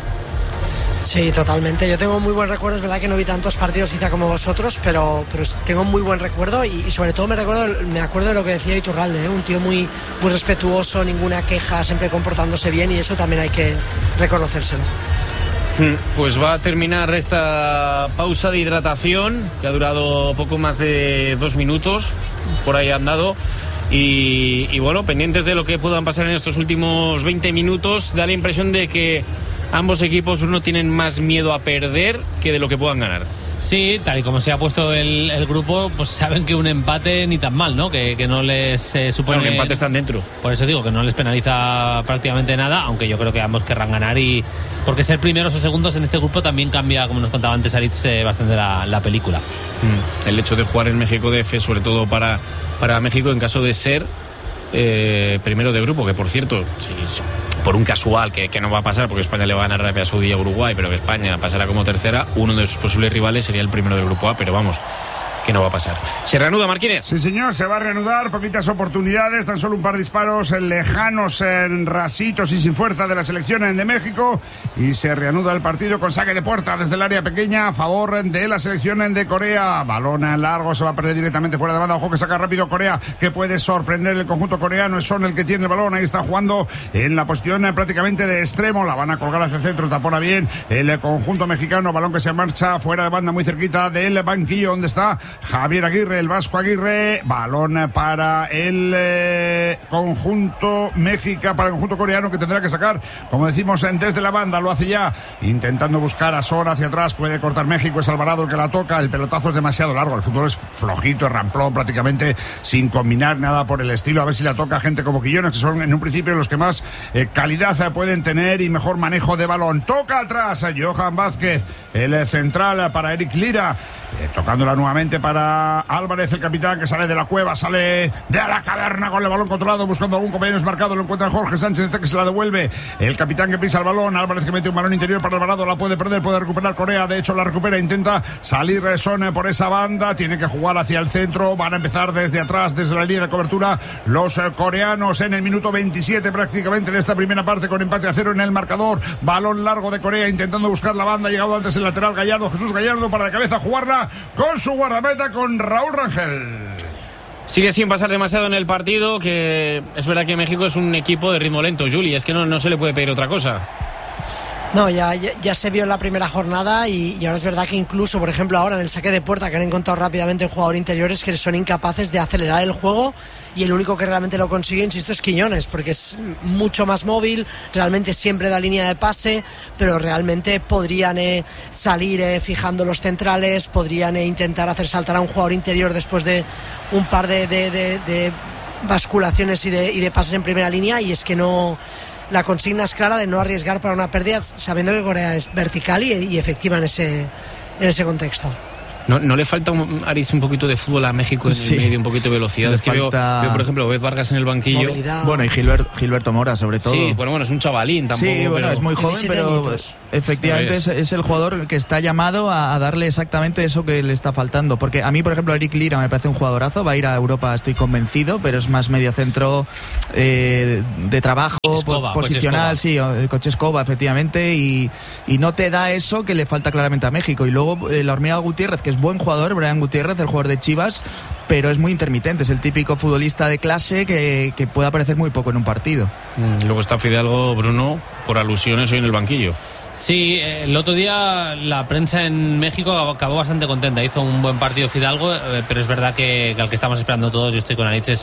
Sí, totalmente. Yo tengo muy buen recuerdo. Es verdad que no vi tantos partidos quizá como vosotros, pero, pero tengo muy buen recuerdo y, y sobre todo me recuerdo, me acuerdo de lo que decía Iturralde, ¿eh? Un tío muy, muy respetuoso, ninguna queja, siempre comportándose bien, y eso también hay que reconocérselo. Pues va a terminar esta pausa de hidratación, que ha durado poco más de dos minutos, por ahí han dado. Y, y bueno, pendientes de lo que puedan pasar en estos últimos veinte minutos, da la impresión de que ambos equipos, Bruno, tienen más miedo a perder que de lo que puedan ganar. Sí, tal y como se ha puesto el, el grupo, pues saben que un empate ni tan mal, ¿no? Que, que no les eh, supone... Bueno, que empate están dentro. Por eso digo que no les penaliza prácticamente nada, aunque yo creo que ambos querrán ganar, y porque ser primeros o segundos en este grupo también cambia, como nos contaba antes Aritz, eh, bastante la, la película. Mm. El hecho de jugar en México D F, sobre todo para, para México, en caso de ser eh, primero de grupo, que por cierto, sí, sí, por un casual que, que no va a pasar, porque España le va a ganar a Arabia Saudí y a Uruguay, pero que España pasará como tercera, uno de sus posibles rivales sería el primero del grupo A, pero vamos, que no va a pasar. ¿Se reanuda, Marquínez? Sí, señor, se va a reanudar, poquitas oportunidades, tan solo un par de disparos lejanos, en rasitos y sin fuerza de la selección de México, y se reanuda el partido con saque de puerta desde el área pequeña a favor de la selección de Corea. Balón en largo, se va a perder directamente fuera de banda. Ojo que saca rápido Corea, que puede sorprender el conjunto coreano. Es Son el que tiene el balón, ahí está jugando en la posición prácticamente de extremo, la van a colgar hacia el centro, tapona bien el conjunto mexicano. Balón que se marcha fuera de banda, muy cerquita del banquillo donde está Javier Aguirre, el vasco Aguirre. Balón para el eh, conjunto México, para el conjunto coreano, que tendrá que sacar, como decimos, desde la banda. Lo hace ya, intentando buscar a Son hacia atrás. Puede cortar México, es Alvarado el que la toca. El pelotazo es demasiado largo, el fútbol es flojito, es ramplón, prácticamente sin combinar nada por el estilo. A ver si la toca gente como Quillones, que son en un principio los que más eh, calidad eh, pueden tener y mejor manejo de balón. Toca atrás a Johan Vázquez, el eh, central para Eric Lira. Eh, tocándola nuevamente para Álvarez, el capitán, que sale de la cueva, sale de la caverna con el balón controlado, buscando algún compañero desmarcado. Lo encuentra Jorge Sánchez, este que se la devuelve. El capitán que pisa el balón, Álvarez que mete un balón interior para Alvarado, la puede perder, puede recuperar Corea. De hecho, la recupera, intenta salir Son por esa banda, tiene que jugar hacia el centro. Van a empezar desde atrás, desde la línea de cobertura, los eh, coreanos en el minuto veintisiete prácticamente de esta primera parte, con empate a cero en el marcador. Balón largo de Corea, intentando buscar la banda. Ha llegado antes el lateral Gallardo, Jesús Gallardo, para de cabeza jugarla con su guardameta, con Raúl Rangel. Sigue sin pasar demasiado en el partido, que es verdad que México es un equipo de ritmo lento, Juli, es que no, no se le puede pedir otra cosa. No, ya, ya, ya se vio en la primera jornada y, y ahora es verdad que incluso, por ejemplo, ahora en el saque de puerta que han encontrado rápidamente el jugador interior, es que son incapaces de acelerar el juego, y el único que realmente lo consigue, insisto, es Quiñones, porque es mucho más móvil, realmente siempre da línea de pase, pero realmente podrían eh, salir eh, fijando los centrales, podrían eh, intentar hacer saltar a un jugador interior después de un par de, de, de, de basculaciones y de, y de pases en primera línea, y es que no... La consigna es clara de no arriesgar para una pérdida, sabiendo que Corea es vertical y, y efectiva en ese, en ese contexto. ¿No, no le falta, un, Aris, un poquito de fútbol a México en sí. el medio, un poquito de velocidad? Le es que falta... veo, veo, por ejemplo, Obed Vargas en el banquillo. Movilidad. Bueno, y Gilberto, Gilberto Mora, sobre todo. Sí, bueno, bueno, es un chavalín tampoco. Sí, bueno, pero... es muy joven, pero efectivamente es, es el jugador que está llamado a, a darle exactamente eso que le está faltando. Porque a mí, por ejemplo, Eric Lira me parece un jugadorazo, va a ir a Europa, estoy convencido, pero es más mediocentro eh, de trabajo, Escoba, posicional, coche escoba. sí, coche escoba, efectivamente, y, y no te da eso que le falta claramente a México. Y luego eh, la Hormiga Gutiérrez, que es buen jugador, Brian Gutiérrez, el jugador de Chivas, pero es muy intermitente, es el típico futbolista de clase que, que puede aparecer muy poco en un partido. Mm, luego está Fidalgo, Bruno, por alusiones hoy en el banquillo. Sí, el otro día la prensa en México acabó bastante contenta, hizo un buen partido Fidalgo, pero es verdad que, que al que estamos esperando todos, yo estoy con Aritz, es,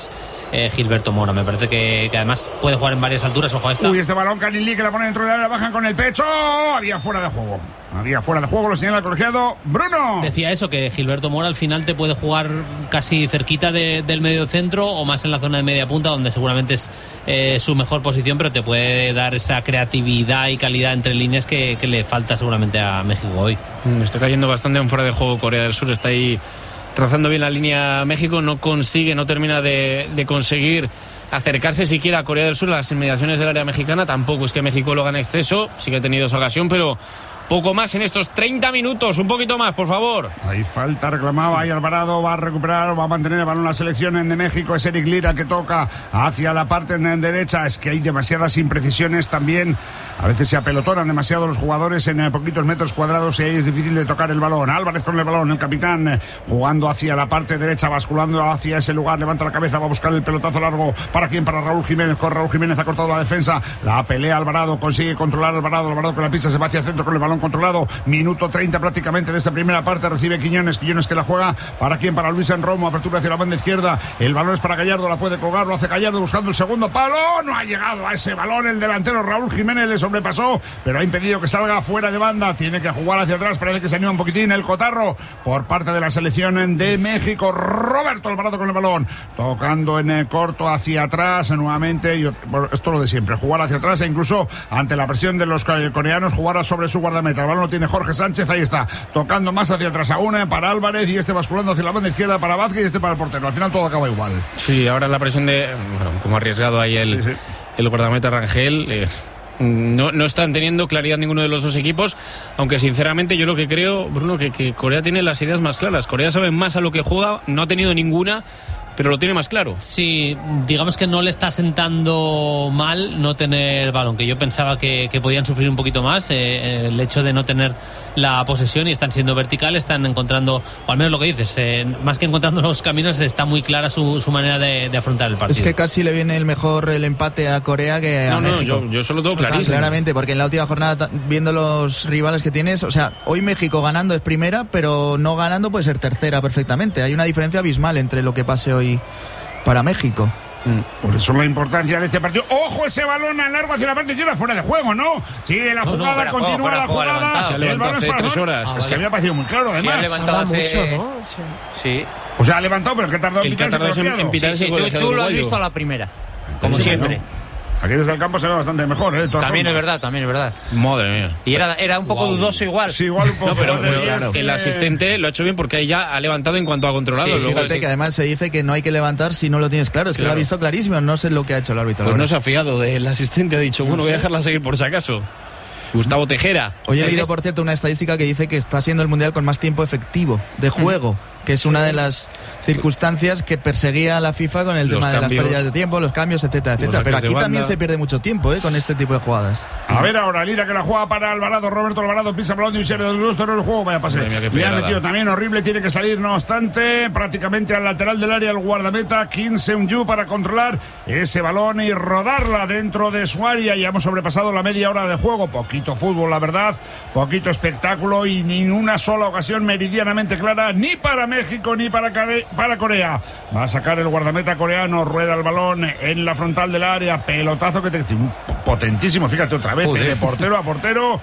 eh, Gilberto Mora. Me parece que, que además puede jugar en varias alturas. Ojo a esta. Uy, este balón Can Lee que la pone dentro de la área, bajan con el pecho. Había fuera de juego. Había fuera de juego, lo señala el colegiado Bruno. Decía eso, que Gilberto Mora al final te puede jugar casi cerquita de, del medio centro o más en la zona de media punta, donde seguramente es eh, su mejor posición, pero te puede dar esa creatividad y calidad entre líneas que, que le falta seguramente a México hoy. Está cayendo bastante en fuera de juego Corea del Sur, está ahí trazando bien la línea México, no consigue, no termina de, de conseguir acercarse siquiera a Corea del Sur a las inmediaciones del área mexicana. Tampoco es que México lo haga en exceso, sí que ha tenido esa ocasión, pero poco más en estos treinta minutos, un poquito más, por favor. Hay falta reclamaba, ahí Alvarado va a recuperar, va a mantener el balón la selección de México, es Eric Lira que toca hacia la parte derecha, es que hay demasiadas imprecisiones también, a veces se apelotonan demasiado los jugadores en poquitos metros cuadrados y ahí es difícil de tocar el balón. Álvarez con el balón, el capitán jugando hacia la parte derecha, basculando hacia ese lugar, levanta la cabeza, va a buscar el pelotazo largo, ¿para quién? Para Raúl Jiménez, con Raúl Jiménez ha cortado la defensa, la pelea Alvarado, consigue controlar Alvarado, Alvarado con la pista se va hacia el centro con el balón controlado, minuto treinta prácticamente de esta primera parte, recibe Quiñones, Quiñones que la juega, ¿para quién? Para Luis Enromo, apertura hacia la banda izquierda, el balón es para Gallardo, la puede colgar, lo hace Gallardo buscando el segundo palo, no ha llegado a ese balón el delantero Raúl Jiménez, le sobrepasó, pero ha impedido que salga fuera de banda, tiene que jugar hacia atrás, parece que se anima un poquitín el cotarro por parte de la selección de México. Roberto Alvarado con el balón, tocando en el corto hacia atrás nuevamente, y bueno, esto lo de siempre, jugar hacia atrás e incluso ante la presión de los coreanos jugar sobre su guardameta. El balón lo tiene Jorge Sánchez, ahí está, tocando más hacia atrás aún para Álvarez y este basculando hacia la banda izquierda para Vázquez y este para el portero. Al final todo acaba igual. Sí, ahora la presión de, bueno, como arriesgado ahí el, sí, sí. el guardameta Rangel. Eh, no, no están teniendo claridad ninguno de los dos equipos, aunque sinceramente yo lo que creo, Bruno, que, que Corea tiene las ideas más claras. Corea sabe más a lo que juega, no ha tenido ninguna, pero lo tiene más claro. Sí, digamos que no le está sentando mal no tener balón, que yo pensaba que, que podían sufrir un poquito más eh, el hecho de no tener la posesión y están siendo verticales, están encontrando, o al menos lo que dices, eh, más que encontrando los caminos, está muy clara su, su manera de, de afrontar el partido. Es que casi le viene el mejor el empate a Corea que no, a no, México. Yo, yo solo tengo clarísimo. Claramente, porque en la última jornada, viendo los rivales que tienes, o sea, hoy México ganando es primera, pero no ganando puede ser tercera perfectamente. Hay una diferencia abismal entre lo que pase hoy para México. Por eso la importancia de este partido. ¡Ojo ese balón a largo hacia la parte izquierda! Fuera de juego, ¿no? Sigue la jugada, no, no, continúa juego, la jugada. Levantado. Se ha levantado hace tres horas. Ah, es que había parecido muy claro, además. Sí, ha levantado hace... mucho, ¿no? Sí. sí. O sea, ha levantado, pero el que tardó en pitarse. En, en pitarse sí, sí, tú, tú lo has visto a la primera, como sí, siempre. ¿no? Aquí desde el campo se ve bastante mejor, ¿eh? También formas. es verdad, también es verdad. Madre mía. Y era, era un poco wow. dudoso igual. Sí, igual un poco. No, pero, pero claro. El asistente lo ha hecho bien porque ahí ya ha levantado en cuanto ha controlado. Sí, luego fíjate sí. que además se dice que no hay que levantar si no lo tienes claro. Es claro. que lo ha visto clarísimo, no sé lo que ha hecho el árbitro. Pues no se ha fiado del asistente, ha dicho, bueno, voy a dejarla seguir por si acaso. Gustavo Tejera. Hoy he leído, por cierto, una estadística que dice que está siendo el Mundial con más tiempo efectivo de juego, mm. que es una de las circunstancias que perseguía la FIFA con el los tema cambios, de las pérdidas de tiempo, los cambios, etcétera, etcétera. Pero aquí también se pierde mucho tiempo ¿eh? con este tipo de jugadas. A ver ahora, Lira que la juega para Alvarado, Roberto Alvarado pisa balón de un serio del gusto en el juego, vaya pase. Le ha metido también horrible, tiene que salir, no obstante, prácticamente al lateral del área el guardameta Kim Seung-yu para controlar ese balón y rodarla dentro de su área. Ya hemos sobrepasado la media hora de juego, poquito fútbol, la verdad. Poquito espectáculo y ni una sola ocasión meridianamente clara ni para México ni para, para Corea. Va a sacar el guardameta coreano, rueda el balón en la frontal del área, pelotazo que te, potentísimo, fíjate otra vez, de portero a portero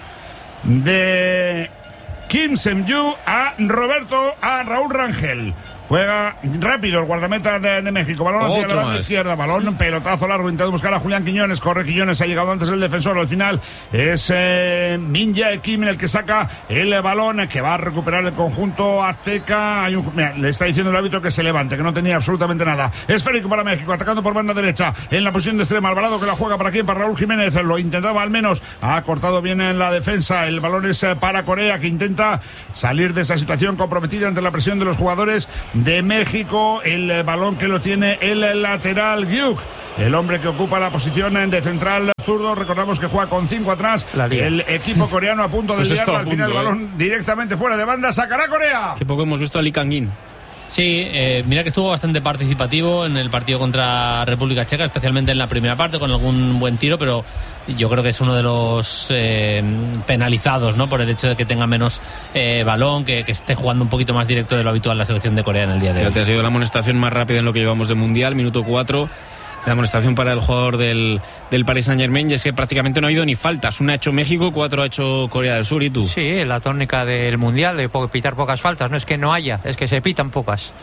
de Kim Seung-yu a Roberto, a Raúl Rangel. Juega rápido el guardameta de, de México. Balón hacia la banda izquierda. Balón, pelotazo largo. Intenta buscar a Julián Quiñones. Corre Quiñones. Ha llegado antes el defensor. Al final es eh, Min Jae Kim el que saca el balón que va a recuperar el conjunto azteca. Hay un, mira, le está diciendo el árbitro que se levante, que no tenía absolutamente nada. Esférico para México. Atacando por banda derecha. En la posición de extrema. Alvarado que la juega para quién? Para Raúl Jiménez. Lo intentaba al menos. Ha cortado bien en la defensa. El balón es para Corea que intenta salir de esa situación comprometida ante la presión de los jugadores de México. El balón que lo tiene el lateral Gyuk, el hombre que ocupa la posición de central zurdo. Recordamos que juega con cinco atrás. El equipo coreano a punto de pues liarlo. Al final el balón eh. directamente fuera de banda. Sacará Corea. Qué poco hemos visto a Lee Kang-in. Sí, eh, mira que estuvo bastante participativo en el partido contra República Checa, especialmente en la primera parte, con algún buen tiro, pero yo creo que es uno de los eh, penalizados, ¿no? Por el hecho de que tenga menos eh, balón, que, que esté jugando un poquito más directo de lo habitual la selección de Corea en el día de hoy. Fíjate, ha sido la amonestación más rápida en lo que llevamos de Mundial, minuto cuatro. La amonestación para el jugador del, del Paris Saint-Germain, y es que prácticamente no ha habido ni faltas. Una ha hecho México, cuatro ha hecho Corea del Sur. ¿Y tú? Sí, la tónica del Mundial, de pitar pocas faltas. No es que no haya, es que se pitan pocas.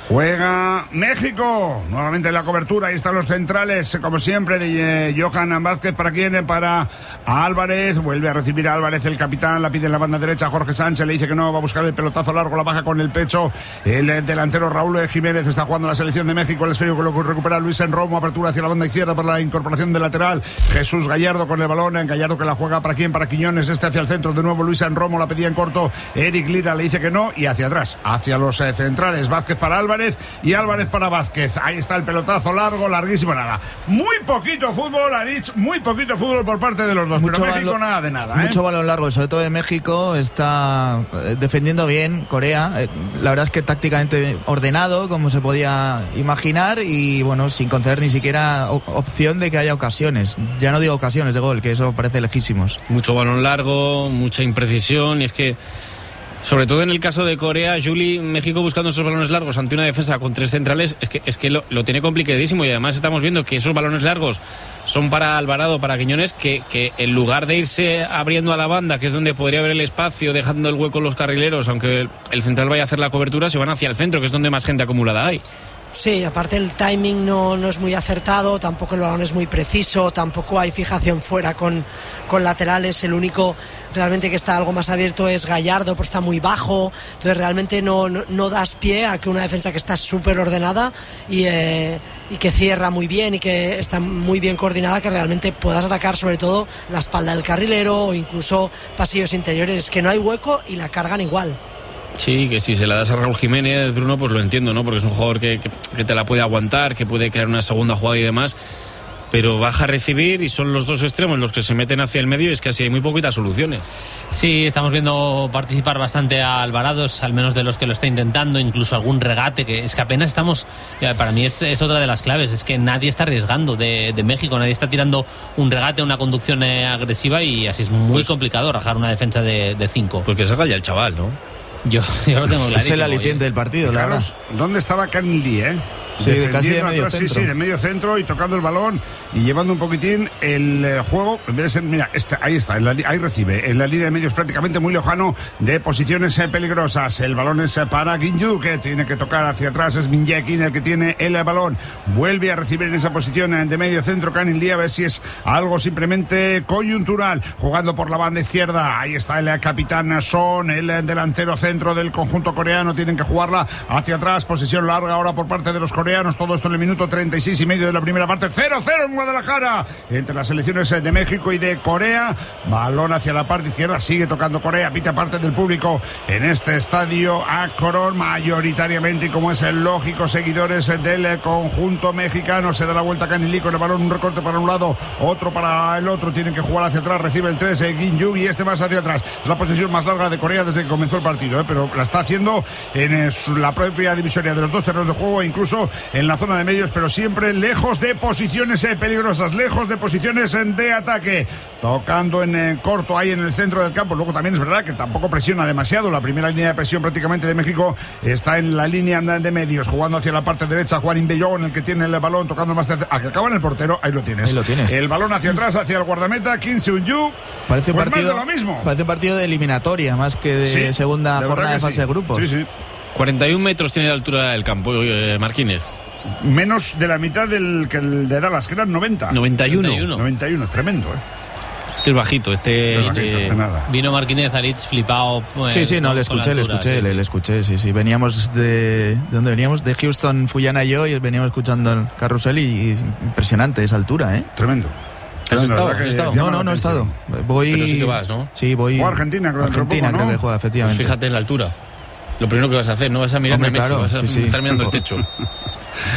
Juega México, nuevamente en la cobertura. Ahí están los centrales, como siempre, de eh, Johan Vázquez. ¿Para quién? Para Álvarez. Vuelve a recibir a Álvarez el capitán, la pide en la banda derecha. Jorge Sánchez le dice que no, va a buscar el pelotazo largo, la baja con el pecho. El eh, delantero Raúl Jiménez está jugando la selección de México. El esférico que lo recupera Luis Enromo. Hacia la banda izquierda para la incorporación del lateral. Jesús Gallardo con el balón. Gallardo que la juega para quién, para Quiñones. Este hacia el centro de nuevo. Luis Enromo la pedía en corto. Eric Lira le dice que no. Y hacia atrás, hacia los eh, centrales. Vázquez para Álvarez y Álvarez para Vázquez. Ahí está el pelotazo largo, larguísimo. Nada. Muy poquito fútbol, Aritz. Muy poquito fútbol por parte de los dos. Mucho pero México balón, nada de nada. Mucho ¿eh? balón largo. Sobre todo de México está defendiendo bien Corea. La verdad es que tácticamente ordenado, como se podía imaginar. Y bueno, sin conceder ni siquiera opción de que haya ocasiones, ya no digo ocasiones de gol, que eso parece lejísimos. Mucho balón largo, mucha imprecisión, y es que sobre todo en el caso de Corea, Juli, México buscando esos balones largos ante una defensa con tres centrales, es que, es que lo, lo tiene complicadísimo, y además estamos viendo que esos balones largos son para Alvarado, para Quiñones, que, que en lugar de irse abriendo a la banda, que es donde podría haber el espacio, dejando el hueco los carrileros, aunque el, el central vaya a hacer la cobertura, se van hacia el centro, que es donde más gente acumulada hay. Sí, aparte el timing no, no es muy acertado, tampoco el balón es muy preciso, tampoco hay fijación fuera con, con laterales. El único realmente que está algo más abierto es Gallardo, pero está muy bajo, entonces realmente no, no, no das pie a que una defensa que está súper ordenada y, eh, y que cierra muy bien y que está muy bien coordinada, que realmente puedas atacar sobre todo la espalda del carrilero o incluso pasillos interiores, que no hay hueco y la cargan igual. Sí, que si se la das a Raúl Jiménez, Bruno, pues lo entiendo, ¿no? Porque es un jugador que, que, que te la puede aguantar, que puede crear una segunda jugada y demás, pero baja a recibir y son los dos extremos los que se meten hacia el medio, y es que así hay muy poquitas soluciones. Sí, estamos viendo participar bastante a Alvarado, al menos de los que lo está intentando, incluso algún regate, que es que apenas estamos, para mí es, es otra de las claves, es que nadie está arriesgando de, de México, nadie está tirando un regate, una conducción eh, agresiva, y así es muy pues, complicado rajar una defensa de, de cinco. Pues que salga ya el chaval, ¿no? Yo, yo lo tengo clarísimo. Es el aliciente del partido, la verdad. ¿Dónde estaba Kang Lee, eh? Sí, de casi de medio atrás, centro. Sí, sí, de medio centro y tocando el balón y llevando un poquitín el eh, juego. En vez de ser, mira, este, ahí está, en la, ahí recibe. En la línea de medios prácticamente muy lejano de posiciones eh, peligrosas. El balón es eh, para Guinyu, que tiene que tocar hacia atrás. Es Min Jae-Kim el que tiene el balón. Vuelve a recibir en esa posición eh, de medio centro Kang Lee, a ver si es algo simplemente coyuntural. Jugando por la banda izquierda. Ahí está el eh, capitán Son, el eh, delantero centro del conjunto coreano. Tienen que jugarla hacia atrás. Posición larga ahora por parte de los coreanos. Todo esto en el minuto treinta y seis y medio de la primera parte. cero cero en Guadalajara entre las selecciones de México y de Corea. Balón hacia la parte izquierda, sigue tocando Corea, pita parte del público en este estadio Akron, mayoritariamente, y como es el lógico, seguidores del conjunto mexicano. Se da la vuelta Kang Lee con el balón, un recorte para un lado, otro para el otro. Tienen que jugar hacia atrás, recibe el tres eh, Guinyu, y este más hacia atrás. Es la posesión más larga de Corea desde que comenzó el partido, eh, pero la está haciendo en eh, la propia divisoria de los dos terrenos de juego, incluso en la zona de medios, pero siempre lejos de posiciones eh, peligrosas, lejos de posiciones eh, de ataque. Tocando en eh, corto ahí en el centro del campo. Luego también es verdad que tampoco presiona demasiado. La primera línea de presión prácticamente de México está en la línea de medios, jugando hacia la parte derecha Juan Imbellón, el que tiene el balón, tocando más cerca, a que acaba en el portero. Ahí lo tienes. Ahí lo tienes. El balón hacia atrás, hacia el guardameta Kim Seung-yu. Parece un pues partido, más de lo mismo. Parece un partido de eliminatoria más que de sí, segunda de jornada de fase sí. de grupos. Sí, sí. cuarenta y un metros tiene la altura del campo, eh, Marquínez. Menos de la mitad del que el de Dallas, que eran noventa. noventa y uno. noventa y uno, tremendo, ¿eh? Este es bajito, este, este, bajito, este nada. Vino Marquínez, Aritz flipado. Eh, sí, sí, no, le escuché, le escuché, sí, le, sí. le escuché, sí, sí. Veníamos de... ¿De dónde veníamos? De Houston, Fuyana y yo, y veníamos escuchando el carrusel y, y impresionante esa altura, ¿eh? Tremendo. ¿Has estado? ¿Has estado? No, no, no he estado. Voy... Pero sí que vas, ¿no? Sí, voy... O Argentina, creo, Argentina, poco, ¿no? creo que juega, efectivamente. Pues fíjate en la altura. Lo primero que vas a hacer, no vas a mirar a Messi, claro, vas a sí, sí. estar mirando el techo.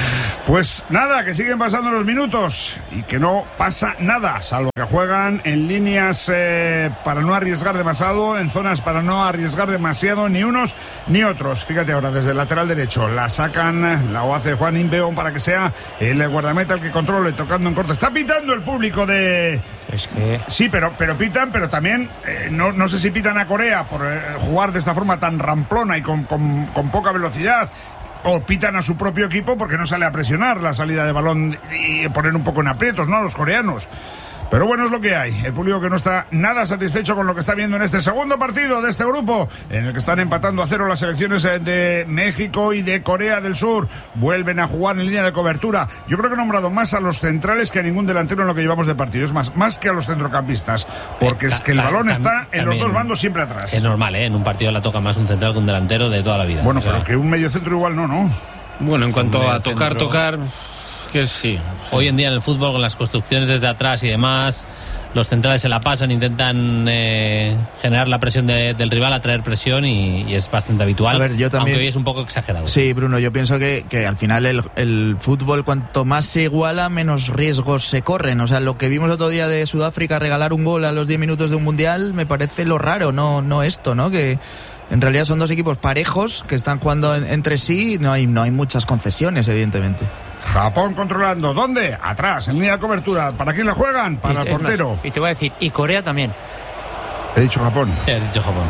Pues nada, que siguen pasando los minutos y que no pasa nada, salvo que juegan en líneas eh, para no arriesgar demasiado, en zonas para no arriesgar demasiado ni unos ni otros. Fíjate ahora, desde el lateral derecho la sacan, la o hace Juan Imbeón para que sea el guardameta el que controle, tocando en corto. Está pitando el público de... Es que... Sí, pero, pero pitan, pero también eh, no, no sé si pitan a Corea por eh, jugar de esta forma tan ramplona y con, con, con poca velocidad, o pitan a su propio equipo porque no sale a presionar la salida de balón y poner un poco en aprietos, ¿no?, los coreanos. Pero bueno, es lo que hay. El público que no está nada satisfecho con lo que está viendo en este segundo partido de este grupo, en el que están empatando a cero las selecciones de México y de Corea del Sur. Vuelven a jugar en línea de cobertura. Yo creo que he nombrado más a los centrales que a ningún delantero en lo que llevamos de partido. Es más, más que a los centrocampistas. Porque es que el balón está en los dos bandos siempre atrás. Es normal, ¿eh? En un partido la toca más un central que un delantero de toda la vida. Bueno, o sea... pero que un medio centro igual no, ¿no? Bueno, en cuanto a tocar, centro... tocar... que sí, sí. Hoy en día en el fútbol, con las construcciones desde atrás y demás, los centrales se la pasan, intentan eh, generar la presión de, del rival, atraer presión y, y es bastante habitual. A ver, yo también... aunque hoy es un poco exagerado. Sí, Bruno, yo pienso que, que al final el, el fútbol, cuanto más se iguala, menos riesgos se corren. O sea, lo que vimos el otro día de Sudáfrica, regalar un gol a los diez minutos de un mundial, me parece lo raro, no, no esto, ¿no? Que en realidad son dos equipos parejos que están jugando en, entre sí, no hay, no hay muchas concesiones, evidentemente. Japón controlando. ¿Dónde? Atrás, en línea de cobertura. ¿Para quién le juegan? Para el portero. Y te voy a decir, y Corea también. He dicho Japón. Sí, has dicho Japón.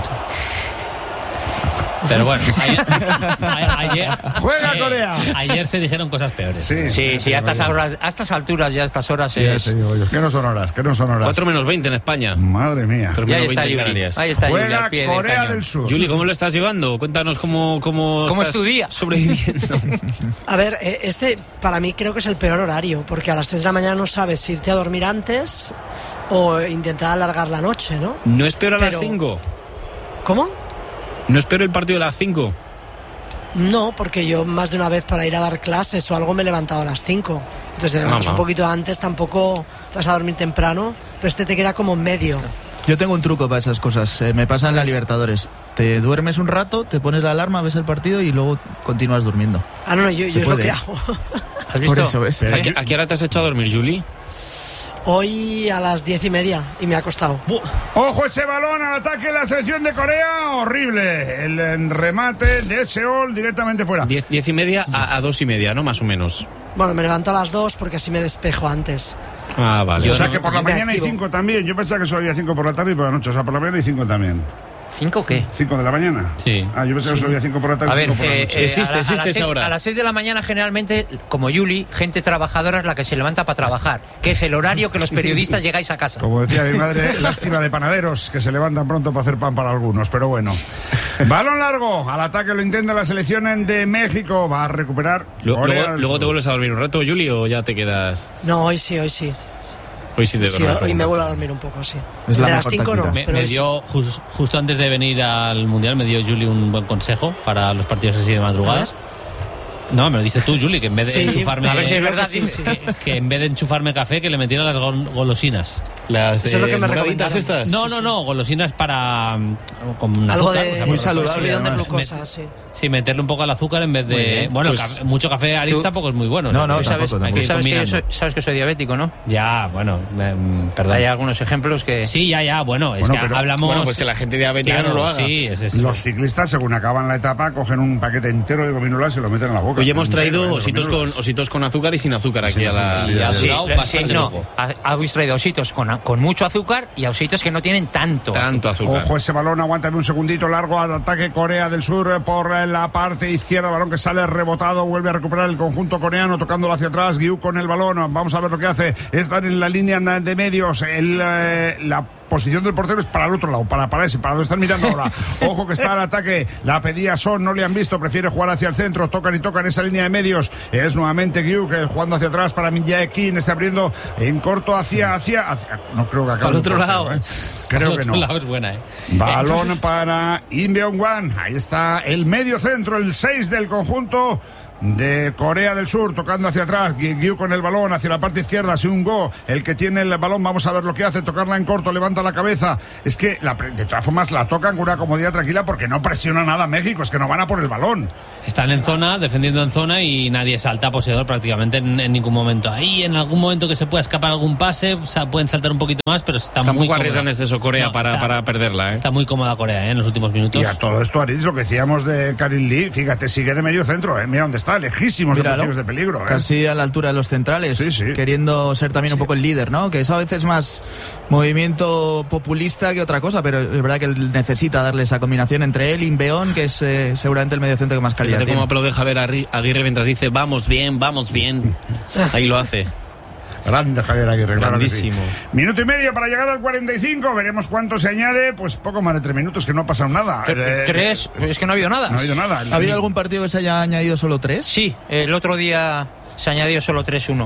Pero bueno, ayer, ayer, ¡juega eh, Corea! Ayer se dijeron cosas peores. Sí, Sí, sí, a estas, horas, a estas alturas, ya a estas horas Ya es... te digo yo, que no son horas, que no son horas. cuatro menos veinte en España. Madre mía. Cuatro Y ahí menos está veinte en Yuri. Canarias. Ahí está Yuri Juega al pie del Corea cañón. del Sur. Juli, ¿cómo lo estás llevando? Cuéntanos cómo, cómo, ¿Cómo es estás tu día? sobreviviendo. A ver, eh, este para mí creo que es el peor horario, porque a las tres de la mañana no sabes si irte a dormir antes o intentar alargar la noche, ¿no? ¿No espero a las Pero- cinco? ¿Cómo? ¿No espero el partido de las cinco? No, porque yo más de una vez para ir a dar clases o algo me he levantado a las cinco. Entonces te levantas Mamá. un poquito antes, tampoco te vas a dormir temprano, pero este te queda como en medio. Yo tengo un truco para esas cosas, eh, me pasa en la Libertadores. Te duermes un rato, te pones la alarma, ves el partido y luego continúas durmiendo. Ah, no, no, yo, Se yo es lo puede. que hago. ¿Has visto? Por eso, ¿ves? ¿A qué, a qué hora te has echado a dormir, Juli? Hoy a las diez y media y me ha costado. Ojo ese balón al ataque de la selección de Corea. Horrible. El eh, remate de Seol directamente fuera. Diez, diez y media a, a dos y media, ¿no? Más o menos. Bueno, me levanto a las dos porque así me despejo antes. Ah, vale. O sea que por la me mañana hay activo. cinco también. Yo pensaba que solo había cinco por la tarde y por la noche. O sea, por la mañana hay cinco también. ¿Cinco o qué? ¿Cinco de la mañana? Sí. Ah, yo pensaba que solo había cinco por la tarde A y ver, cinco por la eh, noche. eh, Existe, a la- a existe las esa seis- hora. A las seis de la mañana generalmente, como Yuli, gente trabajadora es la que se levanta para trabajar, que es el horario que los periodistas llegáis a casa. Como decía mi madre, lástima de panaderos que se levantan pronto para hacer pan para algunos, pero bueno. Balón largo, al ataque lo intenta la selección de México, va a recuperar. Lu- Corea luego del luego Sur. te vuelves a dormir un rato, Juli, o ya te quedas. No, hoy sí, hoy sí. Hoy sí te Sí, duermes. hoy me vuelvo a dormir un poco, sí. Es la de las mejor cinco no, táctica. Me, pero me hoy sí. dio, jus- justo antes de venir al Mundial, me dio Juli un buen consejo para los partidos así de madrugadas. No, me lo dices tú, Juli, que en vez de Sí, enchufarme... a ver si es verdad, sí, sí. que, que en vez de enchufarme café, que le metiera las gol- golosinas. Las, Eso es lo que me moraditas recomendaron. estas. No, Sí, no, sí. no, golosinas para... mm, con Algo azúcar. de o sea, muy por- saludable, subidón de además. glucosa, sí. Sí, meterle un poco al azúcar en vez Muy de... bien. Bueno, Pues- ca- mucho café Ariz tú- tampoco es muy bueno. No, o sea, no, que sabes, tampoco, hay que tú ir sabes que, yo combinando. soy, sabes que soy diabético, ¿no? Ya, bueno, me- mm, perdón. Hay algunos ejemplos que... Sí, ya, ya, bueno, es Bueno, que pero- hablamos... Bueno, pues que la gente diabética Claro, no lo haga. sí, es, es- Los ciclistas, según acaban la etapa, cogen un paquete entero de gominolas y se lo meten en la boca. Hoy hemos Entero, traído ¿eh? de ositos con, gominolas. ositos con azúcar y sin azúcar aquí Sin a la... azúcar, y ha Sí, durado Sí, bastante no, poco. ha- habéis traído ositos con, con mucho azúcar y ositos que no tienen tanto Tanto azúcar. Ojo ese balón, aguántame un segundito largo al ataque Corea del Sur eh, por eh, la parte izquierda, balón que sale rebotado, vuelve a recuperar el conjunto coreano tocándolo hacia atrás, Gyu con el balón, vamos a ver lo que hace, están en la línea de medios, el, eh, la posición del portero es para el otro lado, para, para ese, para donde están mirando ahora. Ojo que está al ataque, la pedía Son, no le han visto, prefiere jugar hacia el centro, tocan y tocan esa línea de medios, es nuevamente Gyu que jugando hacia atrás para Min Jae Kim, está abriendo en corto hacia, hacia, hacia no creo que acabe Al el otro portero, lado. ¿eh? Creo Al que otro no. lado es buena, ¿eh? Balón para Im Beong-wan. Ahí está el medio centro, el seis del conjunto de Corea del Sur, tocando hacia atrás, Gyu con el balón hacia la parte izquierda, Seung-go, el que tiene el balón, vamos a ver lo que hace, tocarla en corto, levanta la cabeza. Es que la, de todas formas la tocan con una comodidad tranquila porque no presiona nada a México, es que no van a por el balón. Están en zona, defendiendo en zona y nadie salta a poseedor prácticamente en, en ningún momento. Ahí en algún momento que se pueda escapar algún pase, o sea, pueden saltar un poquito más, pero está Tampoco muy cómoda. arriesgan eso Corea no, para, está, para perderla. ¿eh? Está muy cómoda Corea ¿eh? en los últimos minutos. Y a todo esto, Aritz, lo que decíamos de Karin Lee, fíjate, sigue de medio centro, ¿eh? Mira dónde está, lejísimos de posiciones de peligro. ¿eh? Casi a la altura de los centrales, sí, sí. queriendo ser también sí. un poco el líder, ¿no? Que eso a veces es más movimiento populista que otra cosa, pero es verdad que él necesita darle esa combinación entre él y Inbeón, que es eh, seguramente el medio centro que más calidad Fíjate tiene. cómo aplaude Javier Aguirre mientras dice vamos bien, vamos bien. Ahí lo hace. Grande Javier Aguirre, grandísimo. Claro sí. Minuto y medio para llegar al cuarenta y cinco, veremos cuánto se añade, pues poco más de tres minutos, que no ha pasado nada. Eh, tres, es que no ha habido nada. No ha habido nada. ¿Ha habido algún partido que se haya añadido solo tres? Sí, el otro día se añadió solo tres uno.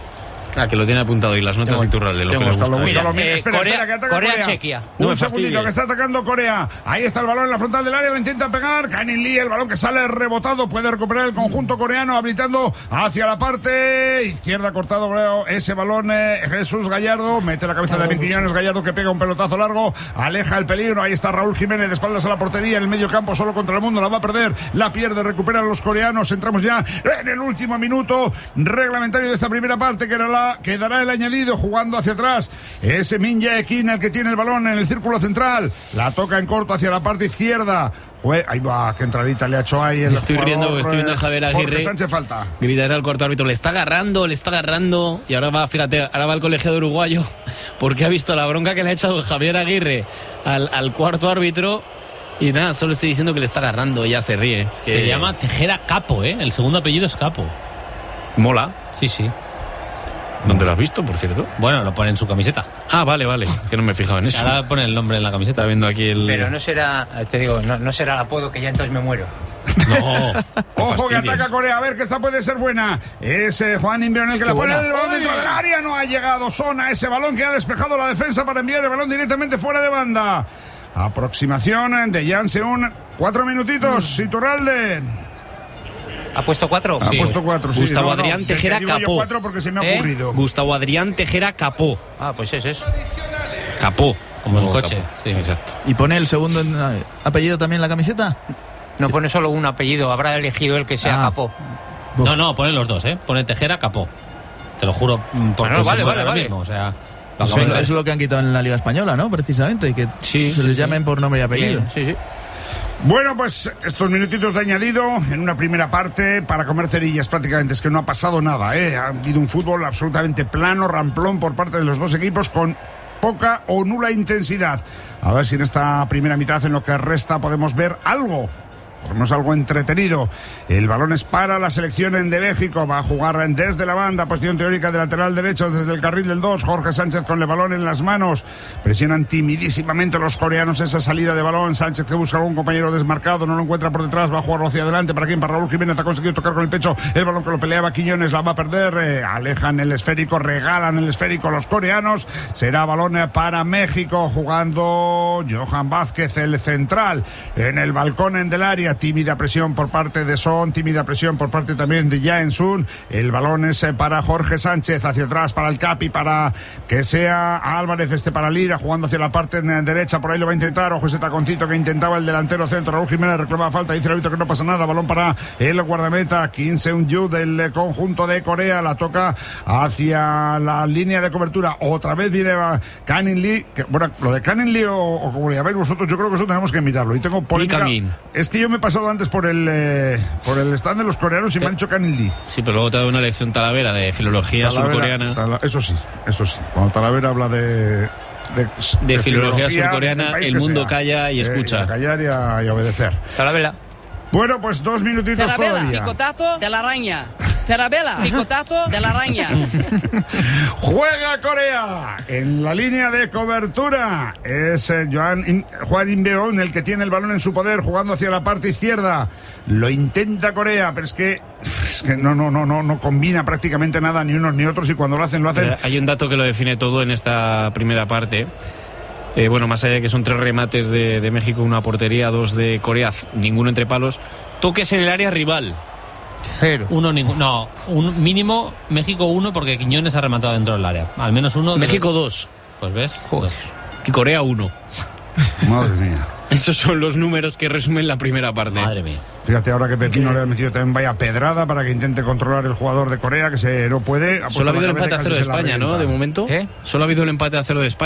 Ah, que lo tiene apuntado y las notas de Iturralde, lo que le gusta. Búscalo, Mira, eh, espera, Corea, espera, que ataca Corea, Corea. Chequia. Un No segundito que está atacando Corea. Ahí está el balón en la frontal del área, lo intenta pegar. Kanin Lee, el balón que sale rebotado, puede recuperar el conjunto coreano, habilitando hacia la parte izquierda, cortado creo, ese balón. Eh, Jesús Gallardo mete la cabeza de Benquiñones, Gallardo que pega un pelotazo largo, aleja el peligro. Ahí está Raúl Jiménez de espaldas a la portería, en el medio campo solo contra el mundo, la va a perder, la pierde, recuperan los coreanos. Entramos ya en el último minuto reglamentario de esta primera parte, que era la que dará el añadido, jugando hacia atrás ese Min Jae-Kim, el que tiene el balón en el círculo central, la toca en corto hacia la parte izquierda. Jue, ahí va, qué entradita le ha hecho ahí el estoy jugador, viendo, estoy viendo a Javier Aguirre. Jorge Sánchez falta. Gritar al cuarto árbitro, le está agarrando, le está agarrando. Y ahora va, fíjate, ahora va el colegiado uruguayo, porque ha visto la bronca que le ha echado Javier Aguirre al, al cuarto árbitro. Y nada, solo estoy diciendo que le está agarrando, ya se ríe. Es que... Se llama Tejera Capo, ¿eh? El segundo apellido es Capo. Mola. Sí, sí. ¿Dónde lo has visto, por cierto? Bueno, lo pone en su camiseta. Ah, vale, vale. Es que no me he fijado en eso. Ahora pone el nombre en la camiseta. Está viendo aquí el... Pero no será, te digo, no, no será el apodo, que ya entonces me muero. No. Ojo que ataca Corea, a ver que esta puede ser buena. Es eh, Juan Inbeón el que le pone el balón dentro del área. No ha llegado Sona, ese balón que ha despejado la defensa para enviar el balón directamente fuera de banda. Aproximación de Jan Seun. Cuatro minutitos, Iturralde. ¿Ha puesto cuatro? Ha Sí. puesto cuatro, sí. Gustavo No, no, Adrián te- te Tejera digo yo Capó. cuatro porque se me ha ¿Eh? ocurrido. Gustavo Adrián Tejera Capó. Ah, pues es eso. Capó. Como el No, coche. Capó. Sí. Exacto. ¿Y pone el segundo en, eh, apellido también en la camiseta? No pone solo un apellido, habrá elegido el que sea Ah. Capó. No, no, pone los dos, ¿eh? Pone Tejera Capó. Te lo juro. mm, Porque Bueno, vale, se vale, ahora vale. mismo, o sea, lo Eso acabo de ver. es lo que han quitado en la Liga Española, ¿no? Precisamente, y que Sí, se sí, les sí. llamen por nombre y apellido. Bien, sí, sí. Bueno, pues estos minutitos de añadido en una primera parte para comer cerillas prácticamente. Es que no ha pasado nada, ¿eh? Ha habido un fútbol absolutamente plano, ramplón por parte de los dos equipos con poca o nula intensidad. A ver si en esta primera mitad, en lo que resta, podemos ver algo. Ponemos algo entretenido. El balón es para la selección de México. Va a jugar desde la banda, posición teórica de lateral derecho, desde el carril del dos. Jorge Sánchez con el balón en las manos. Presionan timidísimamente los coreanos esa salida de balón. Sánchez que busca a algún compañero desmarcado, no lo encuentra por detrás. Va a jugarlo hacia adelante. ¿Para quién? Para Raúl Jiménez. Ha conseguido tocar con el pecho el balón que lo peleaba Quiñones. La va a perder. Eh, alejan el esférico, regalan el esférico los coreanos. Será balón para México, jugando Johan Vázquez, el central, en el balcón en del área. Tímida presión por parte de Son, tímida presión por parte también de Jae-Sun. El balón es para Jorge Sánchez, hacia atrás para el Capi, para que sea Álvarez, este para Lira, jugando hacia la parte derecha, por ahí lo va a intentar. Ojo ese taconcito que intentaba el delantero centro. Raúl Jiménez reclama falta, dice el árbitro que no pasa nada. Balón para el guardameta Kim Seung-yu del conjunto de Corea, la toca hacia la línea de cobertura. Otra vez viene Kanin Lee, que, bueno, lo de Kanin Lee o, o como le llamáis vosotros, yo creo que eso tenemos que mirarlo. Y tengo polémica. Es que yo me he pasado antes por el eh, por el stand de los coreanos y me han dicho Kanin Lee. Sí, pero luego te da una lección Talavera de filología Talavera, surcoreana. Tala, eso sí, eso sí. Cuando Talavera habla de... De, de, de filología, filología surcoreana, el mundo sea. calla y escucha. Eh, y callar y, a, y obedecer. Talavera. Bueno, pues dos minutitos Tarabela, todavía. picotazo de la araña. Tarabela, picotazo de la araña. Juega Corea en la línea de cobertura. Es eh, Joan In, Juan Inbeón el que tiene el balón en su poder, jugando hacia la parte izquierda. Lo intenta Corea, pero es que es que no no no no no combina prácticamente nada ni unos ni otros, y cuando lo hacen lo hacen. Pero hay un dato que lo define todo en esta primera parte. Eh, bueno, más allá de que son tres remates de, de México, una portería, dos de Corea, ninguno entre palos. Toques en el área rival. Cero. Uno, ningún, no, un mínimo México uno porque Quiñones ha rematado dentro del área. Al menos uno. México de... dos. Pues ves. Joder. Y Corea uno. Madre mía. Esos son los números que resumen la primera parte. Madre mía. Fíjate ahora que Pepino le ha metido también vaya pedrada para que intente controlar el jugador de Corea, que se no puede. Solo ha habido el empate a cero de España, ¿no? De momento. ¿Qué? Solo ha habido el empate a cero de España.